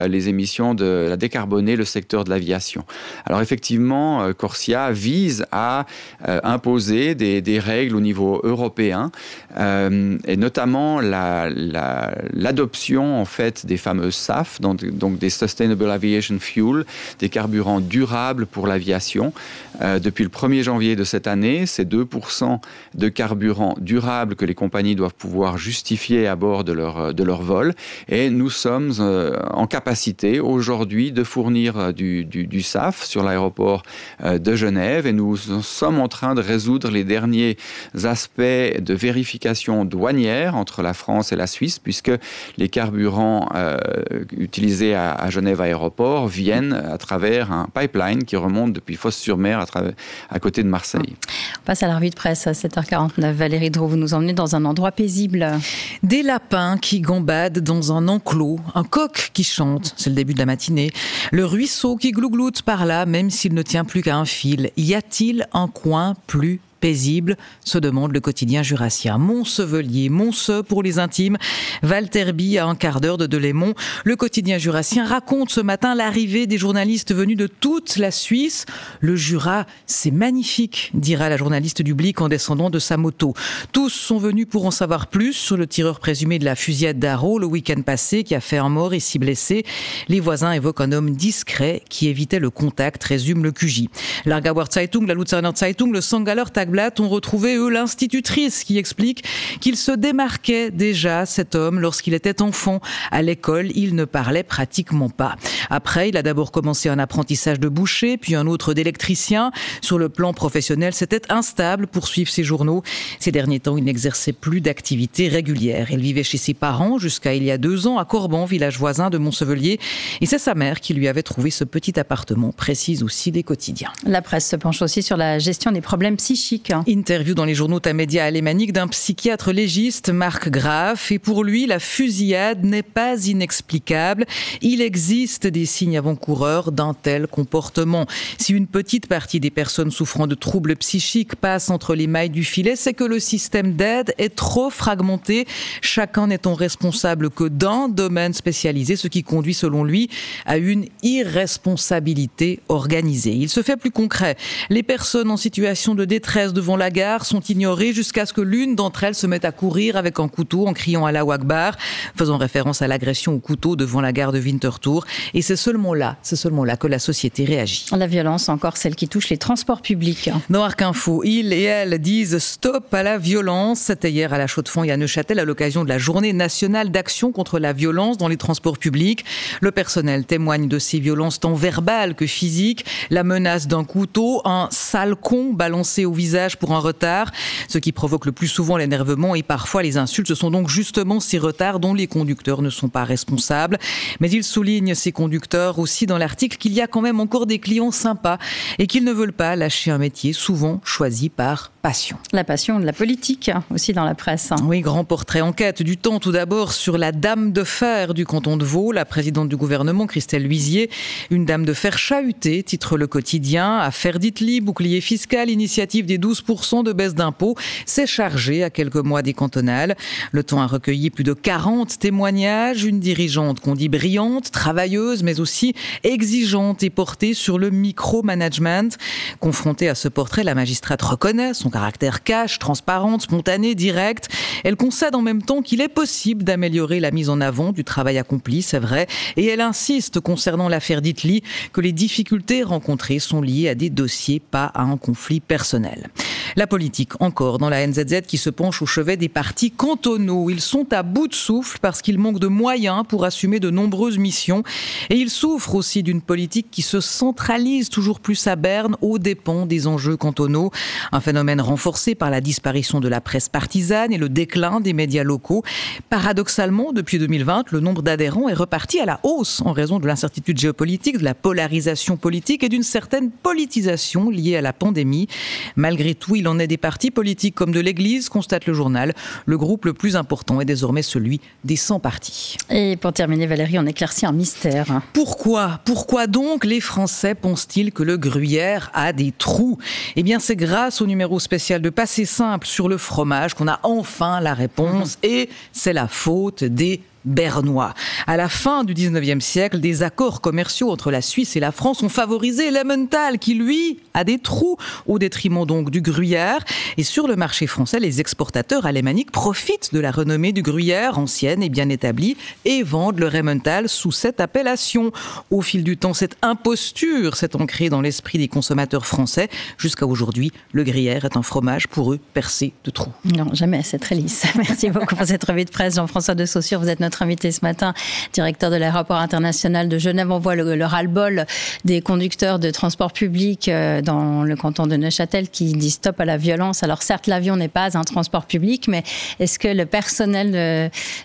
les émissions décarboner le secteur de l'aviation. Alors effectivement, Corsia vise à imposer des règles au niveau européen et notamment l'adoption en fait des fameuses SAF, donc des Sustainable Aviation Fuel, des carburants durables pour l'aviation. Depuis le 1er janvier de cette année, c'est 2% de carburant durable que les compagnies doivent pouvoir justifier à bord de leur vol. Et nous sommes en capacité aujourd'hui de fournir du SAF sur l'aéroport de Genève et nous sommes en train de résoudre les derniers aspects de vérification douanière entre la France et la Suisse puisque les carburants utilisés à Genève Aéroport viennent à travers un pipeline qui remonte depuis Fos-sur-Mer à côté de Marseille. On passe à la revue de presse à 7h49. Valérie Dros, vous nous emmenez dans un endroit paisible. Des lapins qui gambadent dans un enclos, un coq qui chante, c'est le début de la matinée, le ruisseau qui glougloute par là, même s'il ne tient plus qu'à un fil. Y a-t-il un coin plus paisible, se demande le quotidien jurassien. Montsevelier, Montseux pour les intimes, Valterby à un quart d'heure de Delémont. Le quotidien jurassien raconte ce matin l'arrivée des journalistes venus de toute la Suisse. Le Jura, c'est magnifique, dira la journaliste du Blick en descendant de sa moto. Tous sont venus pour en savoir plus sur le tireur présumé de la fusillade d'Arro le week-end passé qui a fait un mort et 6 blessés. Les voisins évoquent un homme discret qui évitait le contact, résume le QJ. L'Aargauer Zeitung, la Luzerner Zeitung, le Sangaller Tagblatt ont retrouvé, eux, l'institutrice qui explique qu'il se démarquait déjà, cet homme, lorsqu'il était enfant. À l'école, il ne parlait pratiquement pas. Après, il a d'abord commencé un apprentissage de boucher, puis un autre d'électricien. Sur le plan professionnel, c'était instable pour suivre ses journaux. Ces derniers temps, il n'exerçait plus d'activité régulière. Il vivait chez ses parents jusqu'à il y a 2 ans à Corban, village voisin de Montsevelier. Et c'est sa mère qui lui avait trouvé ce petit appartement, précise aussi les quotidiens. La presse se penche aussi sur la gestion des problèmes psychiques. Interview dans les journaux Tamedia alémaniques d'un psychiatre légiste, Marc Graff. Et pour lui, la fusillade n'est pas inexplicable. Il existe des signes avant-coureurs d'un tel comportement. Si une petite partie des personnes souffrant de troubles psychiques passe entre les mailles du filet, c'est que le système d'aide est trop fragmenté. Chacun n'étant responsable que d'un domaine spécialisé, ce qui conduit, selon lui, à une irresponsabilité organisée. Il se fait plus concret. Les personnes en situation de détresse devant la gare sont ignorées jusqu'à ce que l'une d'entre elles se mette à courir avec un couteau en criant Allahu Akbar, faisant référence à l'agression au couteau devant la gare de Winterthur. Et c'est seulement là que la société réagit. La violence, encore celle qui touche les transports publics. Dans Arc Info, ils et elles disent stop à la violence. C'était hier à la Chaux-de-Fonds et à Neuchâtel à l'occasion de la journée nationale d'action contre la violence dans les transports publics. Le personnel témoigne de ces violences tant verbales que physiques. La menace d'un couteau, un sale con balancé au visage pour un retard. Ce qui provoque le plus souvent l'énervement et parfois les insultes. Ce sont donc justement ces retards dont les conducteurs ne sont pas responsables. Mais il souligne, ces conducteurs, aussi dans l'article, qu'il y a quand même encore des clients sympas et qu'ils ne veulent pas lâcher un métier souvent choisi par passion. La passion de la politique, aussi dans la presse. Oui, grand portrait enquête du Temps, tout d'abord sur la dame de fer du canton de Vaud, la présidente du gouvernement, Christelle Luisier. Une dame de fer chahutée, titre Le Quotidien. Affaire d'Itli, bouclier fiscal, initiative des 12% de baisse d'impôts. C'est chargé à quelques mois des cantonales. Le Temps a recueilli plus de 40 témoignages. Une dirigeante qu'on dit brillante, travailleuse, mais aussi exigeante et portée sur le micro-management. Confrontée à ce portrait, la magistrate reconnaît son caractère cash, transparente, spontanée, directe. Elle concède en même temps qu'il est possible d'améliorer la mise en avant du travail accompli, c'est vrai. Et elle insiste concernant l'affaire d'Itli que les difficultés rencontrées sont liées à des dossiers, pas à un conflit personnel. La politique, encore, dans la NZZ qui se penche au chevet des partis cantonaux. Ils sont à bout de souffle parce qu'ils manquent de moyens pour assumer de nombreuses missions. Et ils souffrent aussi d'une politique qui se centralise toujours plus à Berne aux dépens des enjeux cantonaux. Un phénomène renforcé par la disparition de la presse partisane et le déclin des médias locaux. Paradoxalement, depuis 2020, le nombre d'adhérents est reparti à la hausse en raison de l'incertitude géopolitique, de la polarisation politique et d'une certaine politisation liée à la pandémie. Malgré tout, il en est des partis politiques comme de l'Église, constate le journal. Le groupe le plus important est désormais celui des 100 partis. Et pour terminer, Valérie, on éclaircit un mystère. Pourquoi donc les Français pensent-ils que le gruyère a des trous ? Eh bien, c'est grâce au numéro spécial de Passé Simple sur le fromage qu'on a enfin la réponse. Et c'est la faute des bernois. À la fin du 19e siècle, des accords commerciaux entre la Suisse et la France ont favorisé l'Emmental, qui lui a des trous, au détriment donc du gruyère. Et sur le marché français, les exportateurs alémaniques profitent de la renommée du gruyère, ancienne et bien établie, et vendent le Emmental sous cette appellation. Au fil du temps, cette imposture s'est ancrée dans l'esprit des consommateurs français. Jusqu'à aujourd'hui, le gruyère est un fromage pour eux percé de trous. Non, jamais, c'est très lisse. Merci beaucoup pour cette revue de presse, Jean-François de Saussure. Vous êtes notre invité ce matin, directeur de l'aéroport international de Genève. On voit le ras-le-bol des conducteurs de transport public dans le canton de Neuchâtel qui disent stop à la violence. Alors certes, l'avion n'est pas un transport public, mais est-ce que le personnel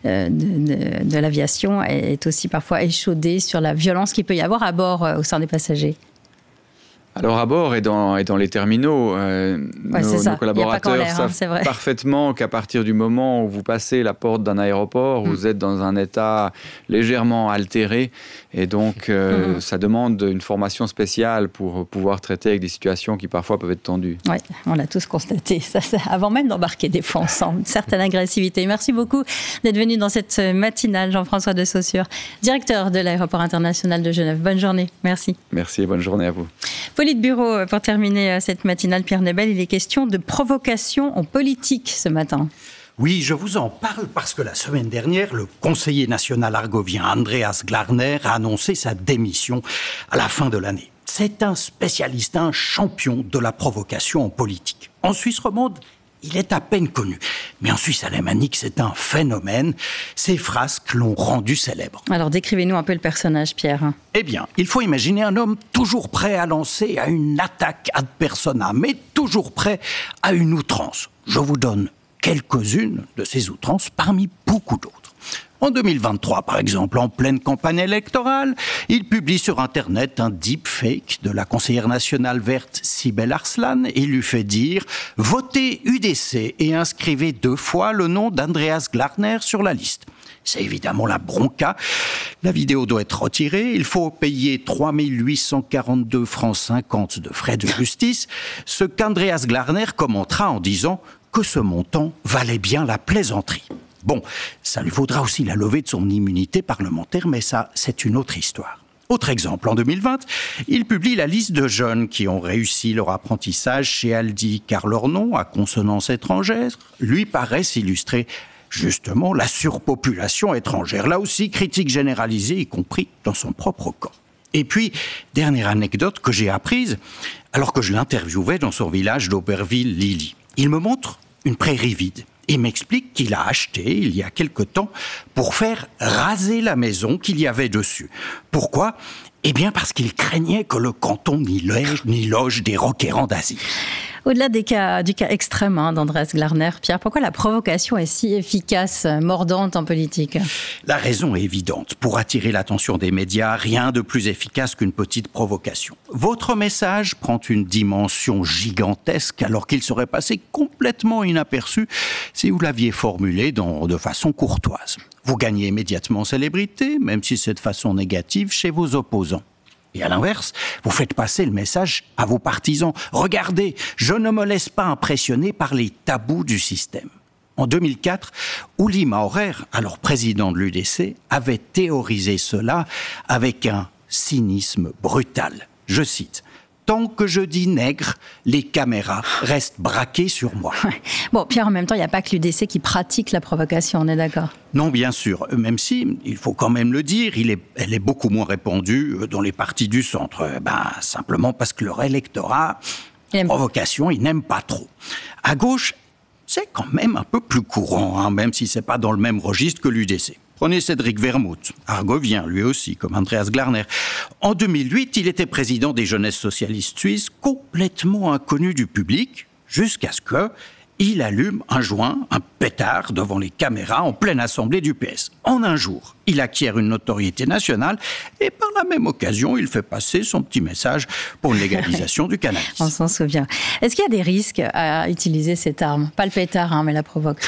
de l'aviation est aussi parfois échaudé sur la violence qu'il peut y avoir à bord au sein des passagers ? Alors à bord et dans les terminaux, nos collaborateurs savent parfaitement qu'à partir du moment où vous passez la porte d'un aéroport, vous êtes dans un état légèrement altéré et donc ça demande une formation spéciale pour pouvoir traiter avec des situations qui parfois peuvent être tendues. Oui, on l'a tous constaté, ça, avant même d'embarquer des fois ensemble, une certaine agressivité. Merci beaucoup d'être venu dans cette matinale, Jean-François de Saussure, directeur de l'aéroport international de Genève. Bonne journée, merci. Merci et bonne journée à vous. Politburo, pour terminer cette matinale, Pierre Nebel, il est question de provocation en politique ce matin. Oui, je vous en parle parce que la semaine dernière, le conseiller national argovien Andreas Glarner a annoncé sa démission à la fin de l'année. C'est un spécialiste, un champion de la provocation en politique. En Suisse romande, il est à peine connu. Mais en Suisse alémanique, c'est un phénomène. Ses frasques l'ont rendu célèbre. Alors, décrivez-nous un peu le personnage, Pierre. Eh bien, il faut imaginer un homme toujours prêt à lancer à une attaque ad personam, mais toujours prêt à une outrance. Je vous donne quelques-unes de ces outrances parmi beaucoup d'autres. En 2023, par exemple, en pleine campagne électorale, il publie sur Internet un deepfake de la conseillère nationale verte Sibel Arslan et lui fait dire « Votez UDC et inscrivez 2 fois le nom d'Andreas Glarner sur la liste ». C'est évidemment la bronca. La vidéo doit être retirée. Il faut payer 3 842 francs 50 de frais de justice, ce qu'Andreas Glarner commentera en disant que ce montant valait bien la plaisanterie. Bon, ça lui vaudra aussi la levée de son immunité parlementaire, mais ça, c'est une autre histoire. Autre exemple, en 2020, il publie la liste de jeunes qui ont réussi leur apprentissage chez Aldi, car leur nom, à consonance étrangère, lui paraissent illustrer justement la surpopulation étrangère. Là aussi, critique généralisée, y compris dans son propre camp. Et puis, dernière anecdote que j'ai apprise, alors que je l'interviewais dans son village d'Auberville-Lilly. Il me montre une prairie vide. Il m'explique qu'il a acheté, il y a quelque temps, pour faire raser la maison qu'il y avait dessus. Pourquoi ? Eh bien parce qu'il craignait que le canton n'y loge des requérants d'asile. Au-delà du cas extrême d'Andreas Glarner, Pierre, pourquoi la provocation est si efficace, mordante en politique ? La raison est évidente. Pour attirer l'attention des médias, rien de plus efficace qu'une petite provocation. Votre message prend une dimension gigantesque alors qu'il serait passé complètement inaperçu si vous l'aviez formulé de façon courtoise. Vous gagnez immédiatement en célébrité, même si c'est de façon négative, chez vos opposants. Et à l'inverse, vous faites passer le message à vos partisans. Regardez, je ne me laisse pas impressionner par les tabous du système. En 2004, Uli Maurer, alors président de l'UDC, avait théorisé cela avec un cynisme brutal. Je cite: « Tant que je dis nègre, les caméras restent braquées sur moi. » Bon, Pierre, en même temps, il n'y a pas que l'UDC qui pratique la provocation, on est d'accord ? Non, bien sûr, même si, il faut quand même le dire, elle est beaucoup moins répandue dans les partis du centre. Simplement parce que leur électorat, provocation, ils n'aiment pas trop. À gauche, c'est quand même un peu plus courant, même si c'est pas dans le même registre que l'UDC. Prenez Cédric Vermouth, argovien lui aussi, comme Andreas Glarner. En 2008, il était président des Jeunesses socialistes suisses, complètement inconnu du public, jusqu'à ce qu'il allume un joint, un pétard devant les caméras en pleine assemblée du PS. En un jour, il acquiert une notoriété nationale et par la même occasion, il fait passer son petit message pour une légalisation du cannabis. On s'en souvient. Est-ce qu'il y a des risques à utiliser cette arme ? Pas le pétard, mais la provoque.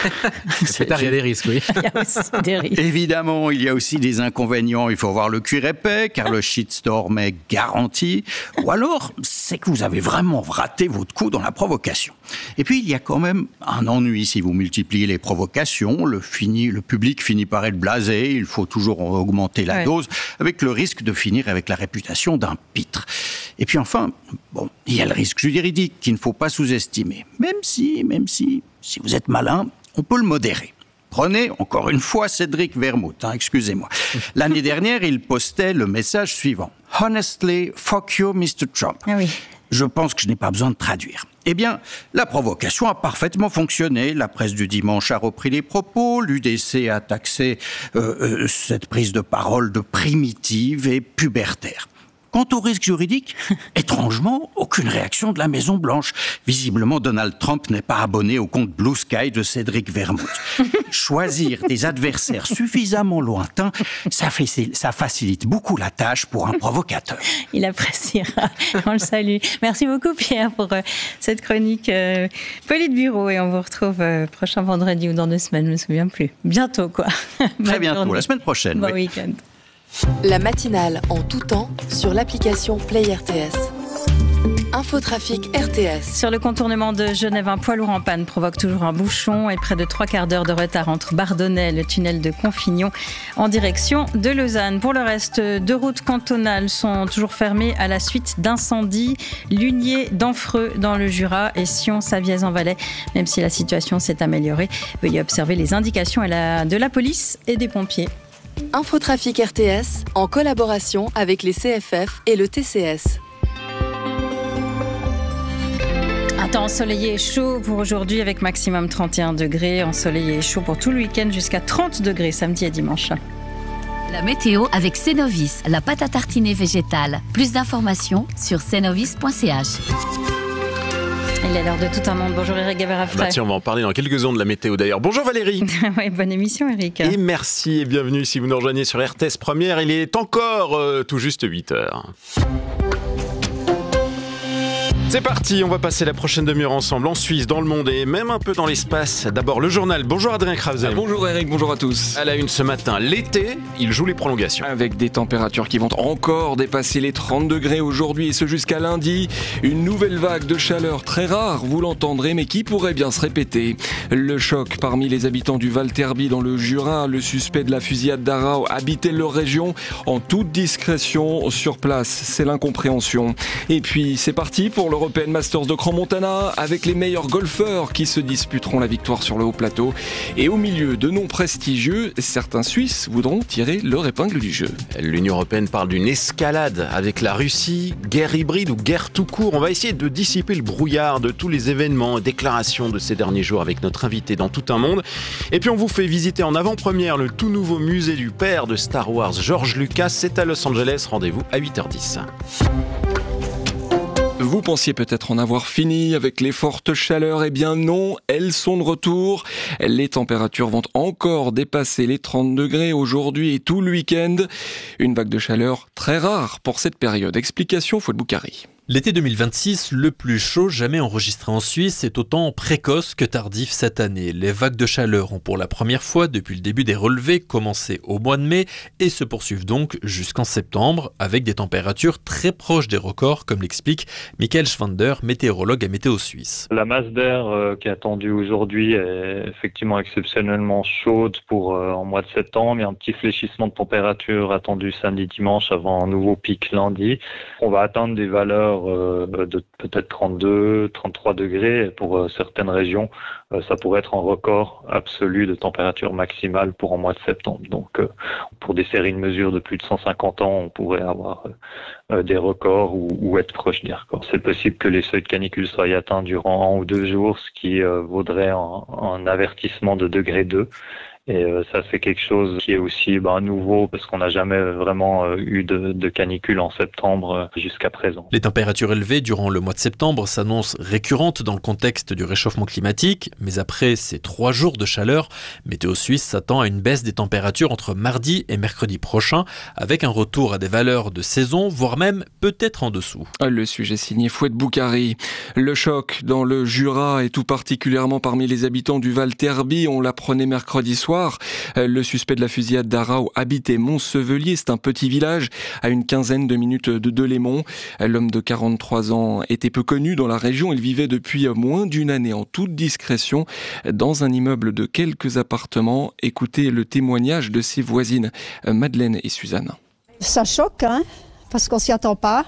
Le pétard, il y a des risques, oui. Il y a aussi des risques. Évidemment, il y a aussi des inconvénients. Il faut avoir le cuir épais, car le shitstorm est garanti. Ou alors, c'est que vous avez vraiment raté votre coup dans la provocation. Et puis, il y a quand même un ennui, si vous me multiplier les provocations, le public finit par être blasé, il faut toujours augmenter la dose, avec le risque de finir avec la réputation d'un pitre. Et puis enfin, il y a le risque juridique qu'il ne faut pas sous-estimer. Même si vous êtes malin, on peut le modérer. Prenez, encore une fois, Cédric Wermuth, excusez-moi. L'année dernière, il postait le message suivant. « Honestly, fuck you, Mr. Trump ». Ah oui. Je pense que je n'ai pas besoin de traduire. Eh bien, la provocation a parfaitement fonctionné. La presse du dimanche a repris les propos. L'UDC a taxé cette prise de parole de primitive et pubertaire. Quant au risque juridique, étrangement, aucune réaction de la Maison-Blanche. Visiblement, Donald Trump n'est pas abonné au compte Blue Sky de Cédric Wermuth. Choisir des adversaires suffisamment lointains, ça facilite beaucoup la tâche pour un provocateur. Il appréciera. On le salue. Merci beaucoup, Pierre, pour cette chronique Politburo. Et on vous retrouve prochain vendredi ou dans 2 semaines, je ne me souviens plus. Bientôt, quoi. Très bientôt, journée. La semaine prochaine. Bon week-end. La matinale en tout temps sur l'application Play RTS. Infotrafic RTS. Sur le contournement de Genève, un poids lourd en panne provoque toujours un bouchon et près de 3/4 d'heure de retard entre Bardonnay et le tunnel de Confignon en direction de Lausanne. Pour le reste, 2 routes cantonales sont toujours fermées à la suite d'incendies. Lunier, d'Anfreux dans le Jura et Sion-Savièse en Valais. Même si la situation s'est améliorée, veuillez observer les indications de la police et des pompiers. Infotrafic RTS en collaboration avec les CFF et le TCS. Un temps ensoleillé et chaud pour aujourd'hui avec maximum 31 degrés. Ensoleillé et chaud pour tout le week-end jusqu'à 30 degrés samedi et dimanche. La météo avec Cenovis, la pâte à tartiner végétale. Plus d'informations sur cenovis.ch. Il est l'heure de tout un monde. Bonjour Eric Gavera-Frey. Tiens, on va en parler dans quelques secondes de la météo d'ailleurs. Bonjour Valérie. Oui, bonne émission Eric. Et merci et bienvenue si vous nous rejoignez sur RTS Première. Il est encore tout juste 8h. C'est parti, on va passer la prochaine demi-heure ensemble en Suisse, dans le monde et même un peu dans l'espace. D'abord le journal. Bonjour Adrien Krause. Bonjour Eric, bonjour à tous. À la une ce matin, l'été, il joue les prolongations. Avec des températures qui vont encore dépasser les 30 degrés aujourd'hui et ce jusqu'à lundi. Une nouvelle vague de chaleur très rare, vous l'entendrez, mais qui pourrait bien se répéter. Le choc parmi les habitants du Val-Terby dans le Jura. Le suspect de la fusillade d'Arao habitait leur région en toute discrétion sur place. C'est l'incompréhension. Et puis c'est parti pour le European Masters de Crans-Montana avec les meilleurs golfeurs qui se disputeront la victoire sur le haut plateau. Et au milieu de noms prestigieux, certains Suisses voudront tirer leur épingle du jeu. L'Union européenne parle d'une escalade avec la Russie, guerre hybride ou guerre tout court. On va essayer de dissiper le brouillard de tous les événements et déclarations de ces derniers jours avec notre invité dans Tout un monde. Et puis on vous fait visiter en avant-première le tout nouveau musée du père de Star Wars, George Lucas. C'est à Los Angeles, rendez-vous à 8h10. Vous pensiez peut-être en avoir fini avec les fortes chaleurs, eh bien non, elles sont de retour. Les températures vont encore dépasser les 30 degrés aujourd'hui et tout le week-end. Une vague de chaleur très rare pour cette période. Explication, Fouad Boukari. L'été 2026, le plus chaud jamais enregistré en Suisse, est autant précoce que tardif cette année. Les vagues de chaleur ont pour la première fois depuis le début des relevés commencé au mois de mai et se poursuivent donc jusqu'en septembre avec des températures très proches des records, comme l'explique Michael Schwander, météorologue à Météo Suisse. La masse d'air qui est attendue aujourd'hui est effectivement exceptionnellement chaude pour en mois de septembre. Il y a un petit fléchissement de température attendu samedi-dimanche avant un nouveau pic lundi. On va atteindre des valeurs de peut-être 32, 33 degrés. Et pour certaines régions, ça pourrait être un record absolu de température maximale pour un mois de septembre. Donc, pour des séries de mesures de plus de 150 ans, on pourrait avoir des records ou être proche des records. C'est possible que les seuils de canicule soient atteints durant 1 ou 2 jours, ce qui vaudrait un avertissement de degré 2. Et ça, c'est quelque chose qui est aussi nouveau parce qu'on n'a jamais vraiment eu de canicule en septembre jusqu'à présent. Les températures élevées durant le mois de septembre s'annoncent récurrentes dans le contexte du réchauffement climatique. Mais après ces 3 jours de chaleur, Météo Suisse s'attend à une baisse des températures entre mardi et mercredi prochain, avec un retour à des valeurs de saison, voire même peut-être en dessous. Le sujet signé Fouad Boukari. Le choc dans le Jura et tout particulièrement parmi les habitants du Val-Terby, on l'apprenait mercredi soir. soir. Le suspect de la fusillade d'Arau habitait Montsevelier. C'est un petit village à une quinzaine de minutes de Delémont. L'homme de 43 ans était peu connu dans la région. Il vivait depuis moins d'une année en toute discrétion dans un immeuble de quelques appartements. Écoutez le témoignage de ses voisines Madeleine et Suzanne. Ça choque, parce qu'on s'y attend pas.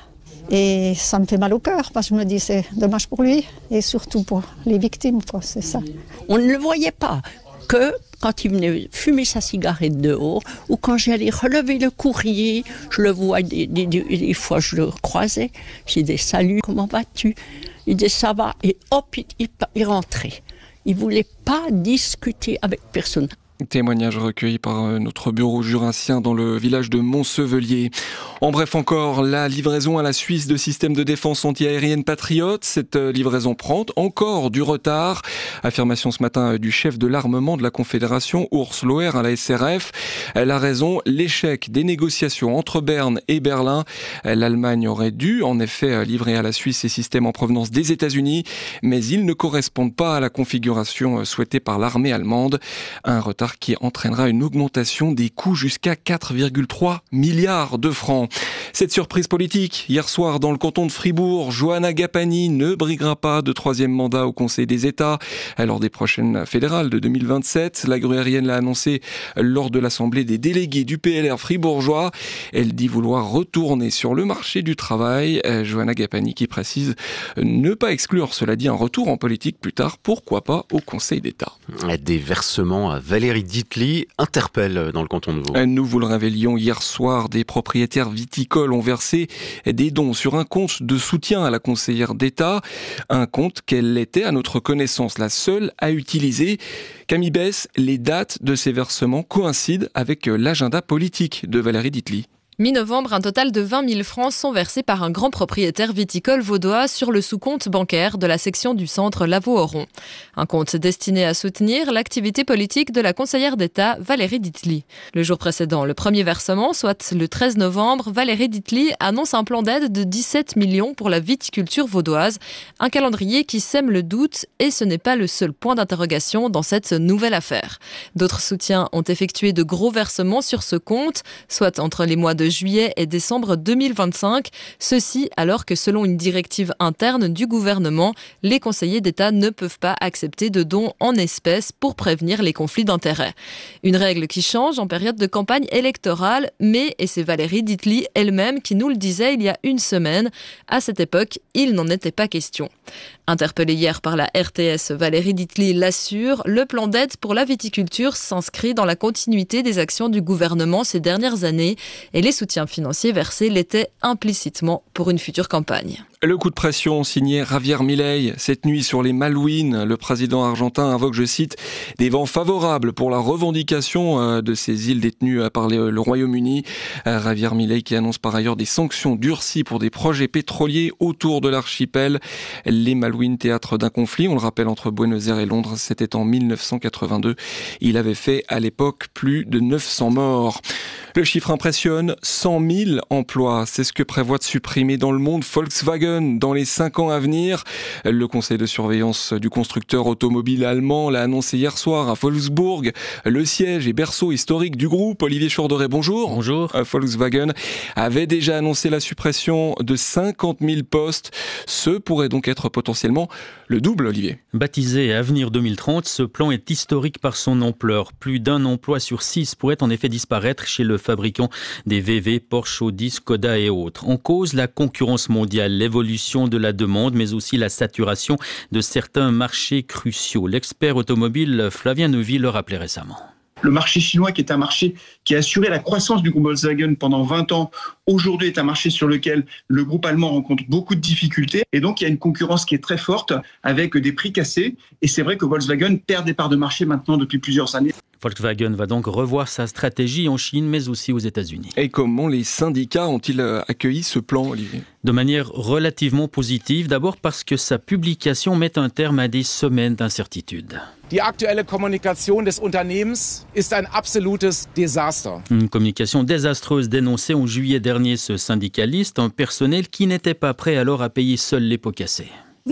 Et ça me fait mal au cœur, parce que je me dis c'est dommage pour lui et surtout pour les victimes, c'est ça. On ne le voyait pas que quand il venait fumer sa cigarette dehors ou quand j'allais relever le courrier, je le vois des fois je le croisais, j'ai des saluts, comment vas-tu? Il disait ça va et hop, il rentrait. Il voulait pas discuter avec personne. Témoignage recueilli par notre bureau jurassien dans le village de Montsevelier. En bref encore, la livraison à la Suisse de systèmes de défense antiaérienne Patriot. Cette livraison prend encore du retard. Affirmation ce matin du chef de l'armement de la Confédération, Urs Loher, à la SRF. La raison, l'échec des négociations entre Berne et Berlin. L'Allemagne aurait dû en effet livrer à la Suisse ces systèmes en provenance des États-Unis, mais ils ne correspondent pas à la configuration souhaitée par l'armée allemande. Un retard qui entraînera une augmentation des coûts jusqu'à 4,3 milliards de francs. Cette surprise politique, hier soir dans le canton de Fribourg, Johanna Gapani ne briguera pas de troisième mandat au Conseil des États. Lors des prochaines fédérales de 2027, la gruérienne l'a annoncé lors de l'Assemblée des délégués du PLR fribourgeois. Elle dit vouloir retourner sur le marché du travail. Johanna Gapani qui précise ne pas exclure, cela dit, un retour en politique plus tard, pourquoi pas au Conseil d'État. Des versements à Valérie Dietli interpelle dans le canton de Vaud. Nous vous le révélions hier soir, des propriétaires viticoles ont versé des dons sur un compte de soutien à la conseillère d'État. Un compte qu'elle était, à notre connaissance, la seule à utiliser. Camille Bess, les dates de ces versements coïncident avec l'agenda politique de Valérie Dietli. Mi-novembre, un total de 20 000 francs sont versés par un grand propriétaire viticole vaudois sur le sous-compte bancaire de la section du centre Lavaux-Oron. Un compte destiné à soutenir l'activité politique de la conseillère d'État Valérie Dietli. Le jour précédent, le premier versement, soit le 13 novembre, Valérie Dietli annonce un plan d'aide de 17 millions pour la viticulture vaudoise. Un calendrier qui sème le doute et ce n'est pas le seul point d'interrogation dans cette nouvelle affaire. D'autres soutiens ont effectué de gros versements sur ce compte, soit entre les mois de juillet et décembre 2025. Ceci alors que selon une directive interne du gouvernement, les conseillers d'État ne peuvent pas accepter de dons en espèces pour prévenir les conflits d'intérêts. Une règle qui change en période de campagne électorale, mais, et c'est Valérie Dietli elle-même qui nous le disait il y a une semaine, à cette époque, il n'en était pas question. Interpellée hier par la RTS, Valérie Dietli l'assure, le plan d'aide pour la viticulture s'inscrit dans la continuité des actions du gouvernement ces dernières années et les soutiens financiers versés l'étaient implicitement pour une future campagne. Le coup de pression signé Javier Milei. Cette nuit sur les Malouines, le président argentin invoque, je cite, des vents favorables pour la revendication de ces îles détenues par le Royaume-Uni. Javier Milei qui annonce par ailleurs des sanctions durcies pour des projets pétroliers autour de l'archipel. Les Malouines, théâtre d'un conflit, on le rappelle, entre Buenos Aires et Londres, c'était en 1982. Il avait fait à l'époque plus de 900 morts. Le chiffre impressionne, 100 000 emplois. C'est ce que prévoit de supprimer dans le monde Volkswagen dans les 5 ans à venir. Le conseil de surveillance du constructeur automobile allemand l'a annoncé hier soir à Wolfsburg. Le siège et berceau historique du groupe. Olivier Chourderet, bonjour. Bonjour. Volkswagen avait déjà annoncé la suppression de 50 000 postes. Ce pourrait donc être potentiellement le double, Olivier. Baptisé Avenir 2030, ce plan est historique par son ampleur. Plus d'un emploi sur 6 pourrait en effet disparaître chez le fabricant des VW, Porsche, Audi, Skoda et autres. En cause, la concurrence mondiale, l'évolution de la demande, mais aussi la saturation de certains marchés cruciaux. L'expert automobile Flavien Neuville le rappelait récemment. Le marché chinois, qui est un marché qui a assuré la croissance du groupe Volkswagen pendant 20 ans, aujourd'hui est un marché sur lequel le groupe allemand rencontre beaucoup de difficultés. Et donc, il y a une concurrence qui est très forte avec des prix cassés. Et c'est vrai que Volkswagen perd des parts de marché maintenant depuis plusieurs années. Volkswagen va donc revoir sa stratégie en Chine, mais aussi aux États-Unis. Et comment les syndicats ont-ils accueilli ce plan, Olivier ? De manière relativement positive, d'abord parce que sa publication met un terme à des semaines d'incertitude. Die aktuelle Kommunikation des Unternehmens ist ein absolutes Desaster. Une communication désastreuse dénoncée en juillet dernier ce syndicaliste, un personnel qui n'était pas prêt alors à payer seul les pots cassés. Wir leben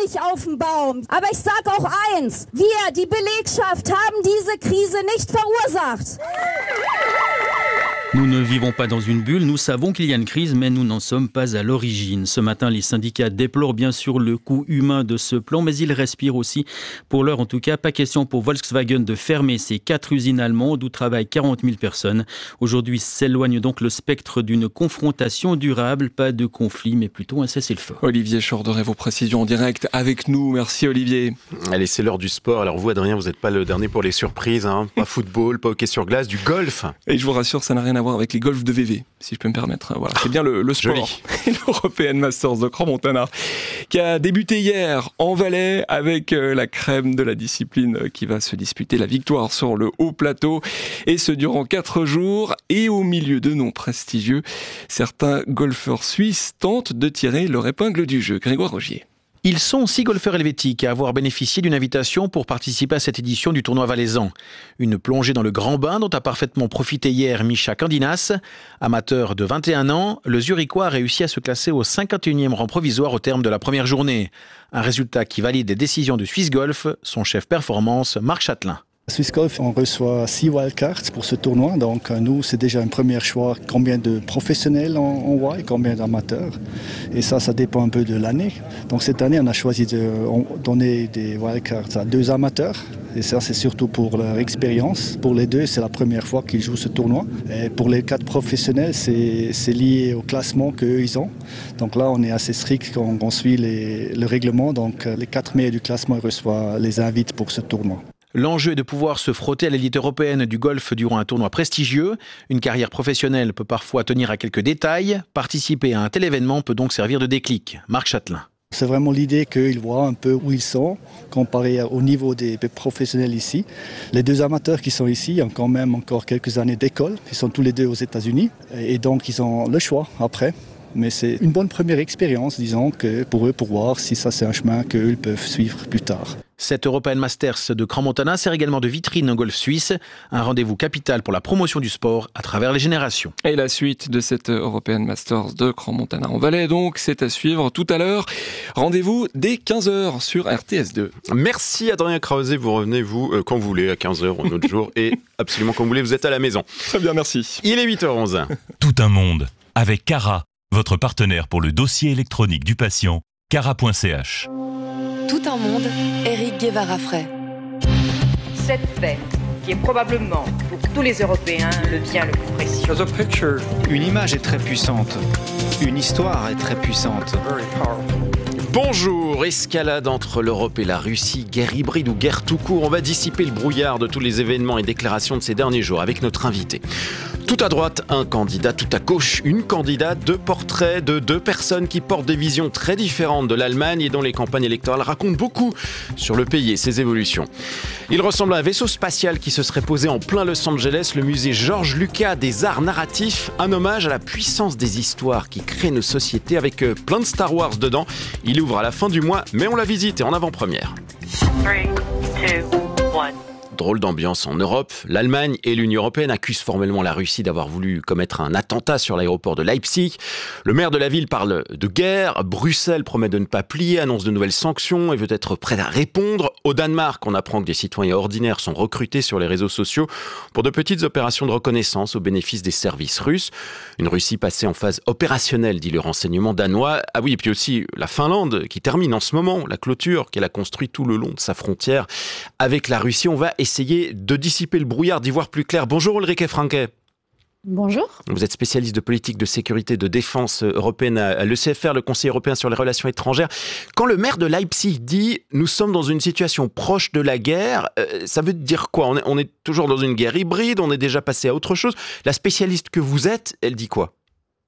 nicht auf dem Baum. Aber ich sage auch eins, wir, die Belegschaft, haben diese Krise nicht verursacht. Nous ne vivons pas dans une bulle, nous savons qu'il y a une crise, mais nous n'en sommes pas à l'origine. Ce matin, les syndicats déplorent bien sûr le coût humain de ce plan, mais ils respirent aussi. Pour l'heure, en tout cas, pas question pour Volkswagen de fermer ses 4 usines allemandes où travaillent 40 000 personnes. Aujourd'hui, s'éloigne donc le spectre d'une confrontation durable, pas de conflit, mais plutôt un cessez-le-feu. Olivier Chorderet, vos précisions en direct avec nous. Merci Olivier. Allez, c'est l'heure du sport. Alors vous, Adrien, vous n'êtes pas le dernier pour les surprises. Pas football, pas hockey sur glace, du golf. Et je vous rassure, ça n'a rien à voir avec les golfs de VV, si je peux me permettre. Voilà, c'est bien le sport. L'European Masters de Crans-Montana, qui a débuté hier en Valais avec la crème de la discipline qui va se disputer la victoire sur le haut plateau. Et ce durant 4 jours. Et au milieu de noms prestigieux, certains golfeurs suisses tentent de tirer leur épingle du jeu. Grégoire Rogier. Ils sont 6 golfeurs helvétiques à avoir bénéficié d'une invitation pour participer à cette édition du tournoi valaisan. Une plongée dans le grand bain dont a parfaitement profité hier Mischa Candinas. Amateur de 21 ans, le Zurichois a réussi à se classer au 51e rang provisoire au terme de la première journée. Un résultat qui valide les décisions de Swiss Golf, son chef performance, Marc Châtelain. Swiss Golf, on reçoit 6 wildcards pour ce tournoi, donc nous c'est déjà un premier choix, combien de professionnels on voit et combien d'amateurs, et ça dépend un peu de l'année. Donc cette année on a choisi de donner des wildcards à 2 amateurs, et ça c'est surtout pour leur expérience. Pour les 2 c'est la première fois qu'ils jouent ce tournoi, et pour les 4 professionnels c'est lié au classement qu'eux ils ont. Donc là on est assez strict quand on suit le règlement, donc les 4 meilleurs du classement reçoivent les invites pour ce tournoi. L'enjeu est de pouvoir se frotter à l'élite européenne du golf durant un tournoi prestigieux. Une carrière professionnelle peut parfois tenir à quelques détails. Participer à un tel événement peut donc servir de déclic. Marc Châtelain. C'est vraiment l'idée qu'ils voient un peu où ils sont, comparé au niveau des professionnels ici. Les 2 amateurs qui sont ici ont quand même encore quelques années d'école. Ils sont tous les 2 aux États-Unis et donc ils ont le choix après. Mais c'est une bonne première expérience, disons, que pour eux, pour voir si ça c'est un chemin qu'eux peuvent suivre plus tard. Cette European Masters de Crans-Montana sert également de vitrine au golf suisse, un rendez-vous capital pour la promotion du sport à travers les générations. Et la suite de cette European Masters de Crans-Montana en Valais, donc, c'est à suivre tout à l'heure. Rendez-vous dès 15h sur RTS2. Merci Adrien Krause, vous revenez quand vous voulez, à 15h un autre jour, et absolument quand vous voulez, vous êtes à la maison. Très bien, merci. Il est 8h11. Tout un monde, avec Cara, votre partenaire pour le dossier électronique du patient, cara.ch. Tout un monde, Éric Guevara-Frey. Cette fête, qui est probablement pour tous les Européens le bien le plus précieux. Une image est très puissante. Une histoire est très puissante. Bonjour, escalade entre l'Europe et la Russie, guerre hybride ou guerre tout court. On va dissiper le brouillard de tous les événements et déclarations de ces derniers jours avec notre invité. Tout à droite, un candidat, tout à gauche, une candidate, 2 portraits de 2 personnes qui portent des visions très différentes de l'Allemagne et dont les campagnes électorales racontent beaucoup sur le pays et ses évolutions. Il ressemble à un vaisseau spatial qui se serait posé en plein Los Angeles, le musée George Lucas des arts narratifs, un hommage à la puissance des histoires qui créent nos sociétés avec plein de Star Wars dedans. Il ouvre à la fin du mois, mais on la visite et en avant-première. 3, 2, 1. Drôle d'ambiance en Europe. L'Allemagne et l'Union européenne accusent formellement la Russie d'avoir voulu commettre un attentat sur l'aéroport de Leipzig. Le maire de la ville parle de guerre. Bruxelles promet de ne pas plier, annonce de nouvelles sanctions et veut être prêt à répondre. Au Danemark, on apprend que des citoyens ordinaires sont recrutés sur les réseaux sociaux pour de petites opérations de reconnaissance au bénéfice des services russes. Une Russie passée en phase opérationnelle, dit le renseignement danois. Ah oui, et puis aussi la Finlande qui termine en ce moment la clôture qu'elle a construite tout le long de sa frontière avec la Russie. On va essayer de dissiper le brouillard, d'y voir plus clair. Bonjour Ulrike Franke. Bonjour. Vous êtes spécialiste de politique de sécurité de défense européenne à l'ECFR, le Conseil européen sur les relations étrangères. Quand le maire de Leipzig dit « nous sommes dans une situation proche de la guerre », ça veut dire quoi ? On est toujours dans une guerre hybride, on est déjà passé à autre chose. La spécialiste que vous êtes, elle dit quoi ?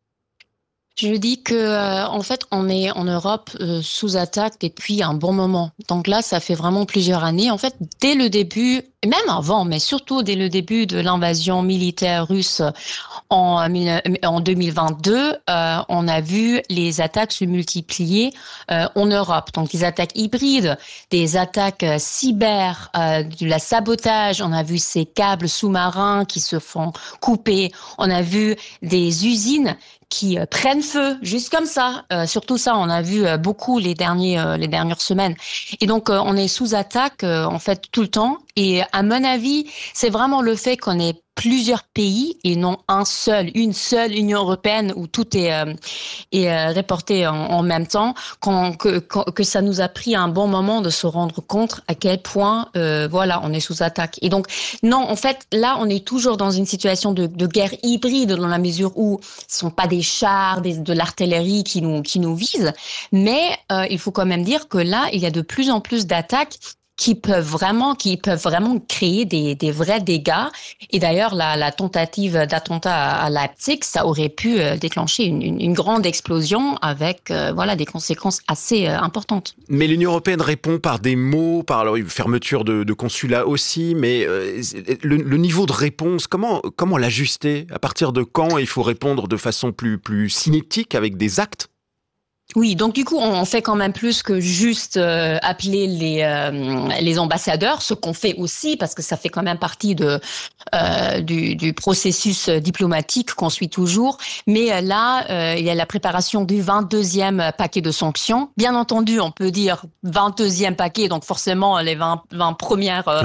Je dis que en fait, on est en Europe sous attaque depuis un bon moment. Donc là, ça fait vraiment plusieurs années. En fait, dès le début, et même avant, mais surtout dès le début de l'invasion militaire russe en 2022, on a vu les attaques se multiplier en Europe. Donc des attaques hybrides, des attaques cyber, de la sabotage. On a vu ces câbles sous-marins qui se font couper. On a vu des usines qui prennent feu, juste comme ça. Surtout ça, on a vu beaucoup les dernières semaines. Et donc, on est sous attaque, en fait, tout le temps. Et à mon avis, c'est vraiment le fait qu'on ait plusieurs pays et non une seule Union européenne où tout est reporté en même temps, que ça nous a pris un bon moment de se rendre compte à quel point, on est sous attaque. Et donc, non, en fait, là, on est toujours dans une situation de guerre hybride dans la mesure où ce sont pas des chars, de l'artillerie qui nous visent, mais il faut quand même dire que là, il y a de plus en plus d'attaques qui peuvent vraiment créer des vrais dégâts. Et d'ailleurs, la tentative d'attentat à Leipzig, ça aurait pu déclencher une grande explosion avec des conséquences assez importantes. Mais l'Union européenne répond par des mots, par fermeture de consulats aussi, mais le niveau de réponse, comment l'ajuster? À partir de quand il faut répondre de façon plus cinétique avec des actes? Oui, donc du coup, on fait quand même plus que juste appeler les ambassadeurs, ce qu'on fait aussi, parce que ça fait quand même partie du processus diplomatique qu'on suit toujours. Mais là, il y a la préparation du 22e paquet de sanctions. Bien entendu, on peut dire 22e paquet, donc forcément les 20 premières,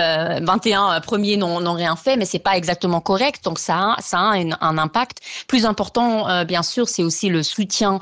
21 premiers n'ont rien fait, mais c'est pas exactement correct. Donc ça a un impact. Plus important, bien sûr, c'est aussi le soutien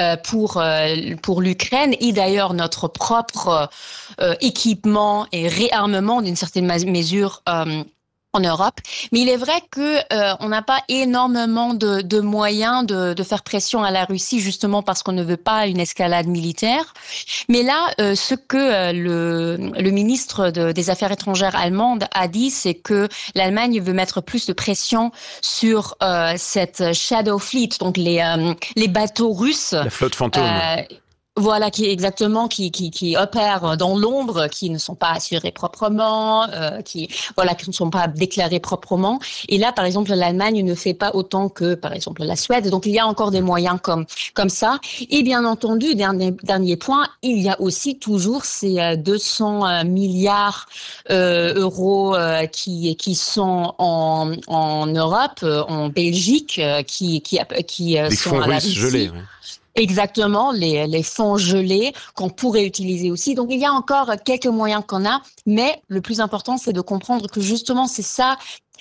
pour l'Ukraine et d'ailleurs notre propre équipement et réarmement d'une certaine mesure en Europe. Mais il est vrai que on n'a pas énormément de moyens de faire pression à la Russie justement parce qu'on ne veut pas une escalade militaire. Mais là, ce que le ministre des Affaires étrangères allemande a dit, c'est que l'Allemagne veut mettre plus de pression sur cette Shadow Fleet, donc les bateaux russes. La flotte fantôme. Voilà, qui opèrent dans l'ombre, qui ne sont pas assurés proprement, qui ne sont pas déclarés proprement. Et là, par exemple, l'Allemagne ne fait pas autant que, par exemple, la Suède. Donc, il y a encore des moyens comme ça. Et bien entendu, dernier point, il y a aussi toujours ces 200 milliards euros qui sont en Europe, en Belgique, qui sont à la Russie. Gelés, Exactement, les fonds gelés qu'on pourrait utiliser aussi. Donc, il y a encore quelques moyens qu'on a, mais le plus important, c'est de comprendre que justement, c'est ça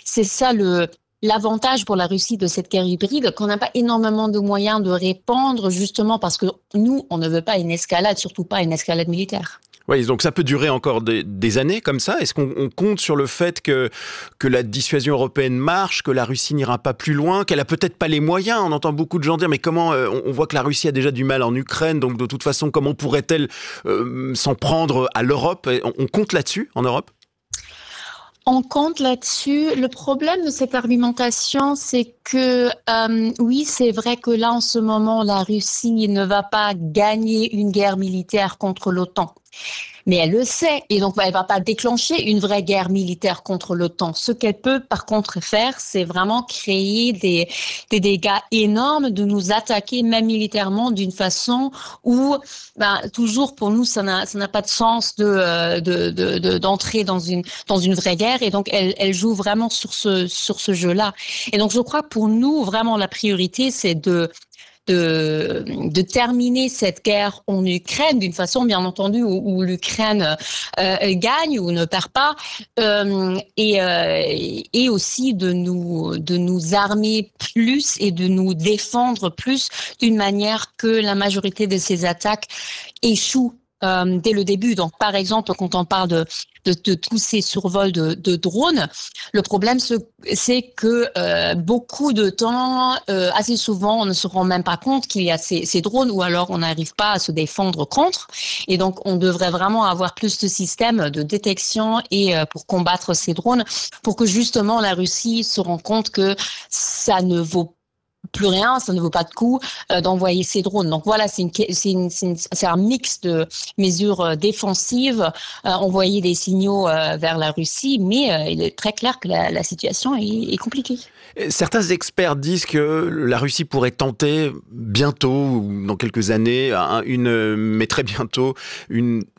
l'avantage pour la Russie de cette guerre hybride, qu'on n'a pas énormément de moyens de répondre, justement parce que nous, on ne veut pas une escalade, surtout pas une escalade militaire. Oui, donc ça peut durer encore des années comme ça. Est-ce qu'on compte sur le fait que la dissuasion européenne marche, que la Russie n'ira pas plus loin, qu'elle a peut-être pas les moyens? On entend beaucoup de gens dire, mais comment on voit que la Russie a déjà du mal en Ukraine, donc de toute façon, comment pourrait-elle s'en prendre à l'Europe? On compte là-dessus en Europe? On compte là-dessus. Le problème de cette argumentation, c'est que oui, c'est vrai que là, en ce moment, la Russie ne va pas gagner une guerre militaire contre l'OTAN. Mais elle le sait, et donc elle va pas déclencher une vraie guerre militaire contre l'OTAN. Ce qu'elle peut par contre faire, c'est vraiment créer des dégâts énormes, de nous attaquer même militairement d'une façon où, toujours pour nous, ça n'a pas de sens d'entrer dans une vraie guerre. Et donc elle joue vraiment sur ce jeu-là. Et donc je crois que pour nous, vraiment la priorité, c'est de terminer cette guerre en Ukraine d'une façon, bien entendu, où l'Ukraine gagne ou ne perd pas, et aussi de nous armer plus et de nous défendre plus d'une manière que la majorité de ces attaques échouent dès le début. Donc, par exemple, quand on parle de tous ces survols de drones, le problème, c'est que beaucoup de temps, assez souvent, on ne se rend même pas compte qu'il y a ces drones, ou alors on n'arrive pas à se défendre contre. Et donc, on devrait vraiment avoir plus de systèmes de détection et pour combattre ces drones, pour que justement la Russie se rende compte que ça ne vaut plus rien, ça ne vaut pas de coup d'envoyer ces drones. Donc voilà, c'est un mix de mesures défensives, envoyer des signaux vers la Russie, mais il est très clair que la situation est compliquée. Certains experts disent que la Russie pourrait tenter bientôt, ou dans quelques années, mais très bientôt, une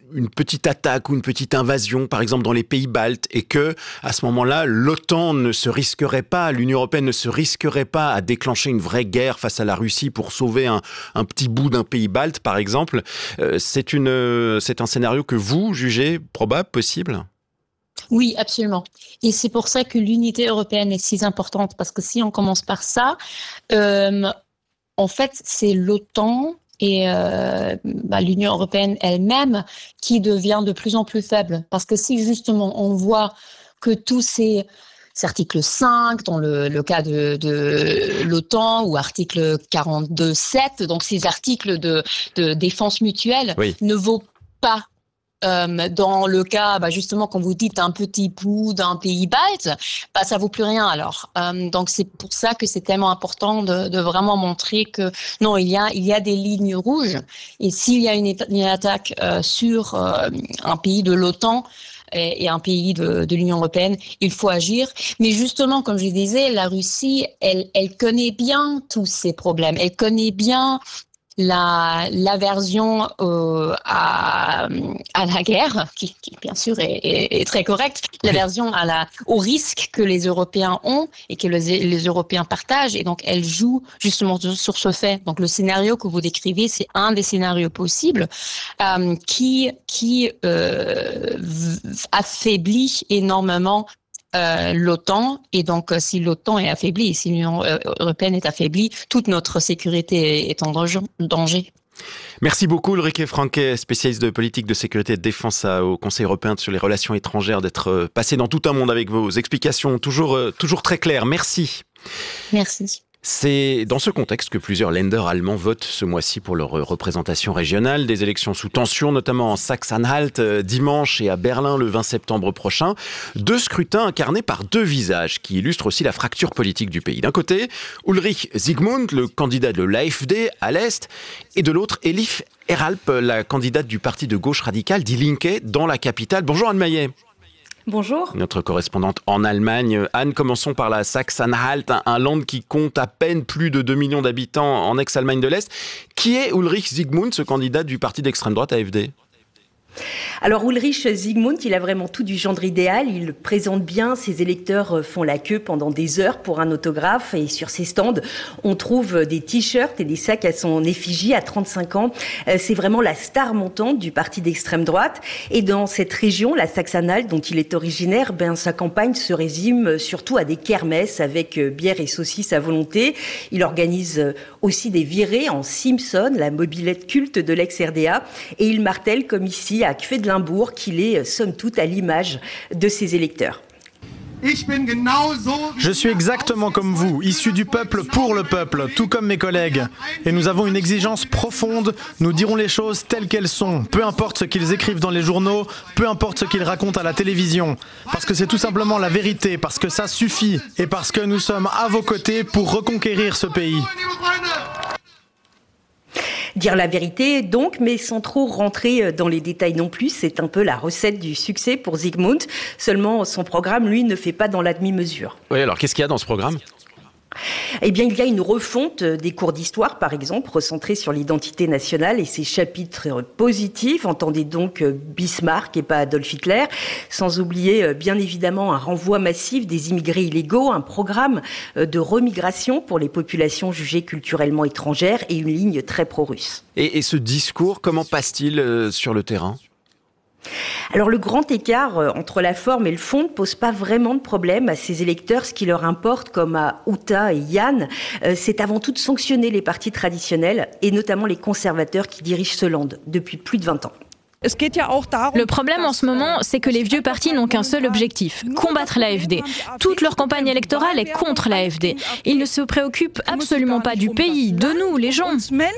une petite attaque ou une petite invasion, par exemple dans les pays baltes, et que à ce moment-là, l'OTAN ne se risquerait pas, l'Union européenne ne se risquerait pas à déclencher une vraie guerre face à la Russie pour sauver un petit bout d'un pays balte, par exemple. C'est un scénario que vous jugez probable, possible ? Oui, absolument. Et c'est pour ça que l'unité européenne est si importante, parce que si on commence par ça, en fait, c'est l'OTAN et l'Union européenne elle-même qui devient de plus en plus faible. Parce que si justement on voit que tous ces articles 5 dans le cas de l'OTAN ou article 42.7, donc ces articles de défense mutuelle ne vaut pas dans le cas, justement, quand vous dites un petit bout d'un pays balte, ça vaut plus rien alors. Donc c'est pour ça que c'est tellement important de vraiment montrer que non, il y a des lignes rouges. Et s'il y a une attaque sur un pays de l'OTAN et un pays de l'Union européenne, il faut agir. Mais justement, comme je disais, la Russie, elle connaît bien tous ces problèmes. Elle connaît bien l'aversion à la guerre, qui bien sûr est très correcte, l'aversion au risque que les Européens ont et que les Européens partagent, et donc elle joue justement sur ce fait. Donc le scénario que vous décrivez, c'est un des scénarios possibles qui affaiblit énormément l'OTAN, et donc si l'OTAN est affaiblie, si l'Union européenne est affaiblie, toute notre sécurité est en danger. Merci beaucoup Ulrike Franke, spécialiste de politique de sécurité et de défense au Conseil européen sur les relations étrangères, d'être passé dans tout un monde avec vos explications toujours très claires. Merci. Merci. C'est dans ce contexte que plusieurs Länder allemands votent ce mois-ci pour leur représentation régionale. Des élections sous tension, notamment en Saxe-Anhalt dimanche et à Berlin le 20 septembre prochain. 2 scrutins incarnés par 2 visages qui illustrent aussi la fracture politique du pays. D'un côté, Ulrich Zygmunt, le candidat de l'AfD à l'Est, et de l'autre, Elif Eralp, la candidate du parti de gauche radicale Die Linke dans la capitale. Bonjour Anne Maillet. Bonjour. Notre correspondante en Allemagne. Anne, commençons par la Saxe-Anhalt, un land qui compte à peine plus de 2 millions d'habitants en ex-Allemagne de l'Est. Qui est Ulrich Zygmunt, ce candidat du parti d'extrême droite AfD ? Alors Ulrich Zygmunt, il a vraiment tout du genre idéal, il présente bien, ses électeurs font la queue pendant des heures pour un autographe, et sur ses stands, on trouve des t-shirts et des sacs à son effigie. À 35 ans, c'est vraiment la star montante du parti d'extrême droite, et dans cette région, la Saxe-Anhalt, dont il est originaire, sa campagne se résume surtout à des kermesses avec bière et saucisses à volonté. Il organise aussi des virées en Simpson, la mobilette culte de l'ex-RDA, et il martèle, comme ici à Quedlinbourg, qu'il est somme toute à l'image de ses électeurs. Je suis exactement comme vous, issu du peuple pour le peuple, tout comme mes collègues. Et nous avons une exigence profonde, nous dirons les choses telles qu'elles sont, peu importe ce qu'ils écrivent dans les journaux, peu importe ce qu'ils racontent à la télévision. Parce que c'est tout simplement la vérité, parce que ça suffit, et parce que nous sommes à vos côtés pour reconquérir ce pays. Dire la vérité, donc, mais sans trop rentrer dans les détails non plus. C'est un peu la recette du succès pour Zygmunt. Seulement, son programme, lui, ne fait pas dans la demi-mesure. Oui, alors qu'est-ce qu'il y a dans ce programme ? Eh bien, il y a une refonte des cours d'histoire, par exemple, recentrés sur l'identité nationale et ses chapitres positifs. Entendez donc Bismarck et pas Adolf Hitler. Sans oublier, bien évidemment, un renvoi massif des immigrés illégaux, un programme de remigration pour les populations jugées culturellement étrangères et une ligne très pro-russe. Et ce discours, comment passe-t-il sur le terrain ? Alors le grand écart entre la forme et le fond ne pose pas vraiment de problème à ces électeurs. Ce qui leur importe, comme à Uta et Jan, c'est avant tout de sanctionner les partis traditionnels et notamment les conservateurs qui dirigent ce land depuis plus de 20 ans. Le problème en ce moment, c'est que les vieux partis n'ont qu'un seul objectif, combattre l'AfD. Toute leur campagne électorale est contre l'AfD. Ils ne se préoccupent absolument pas du pays, de nous, les gens.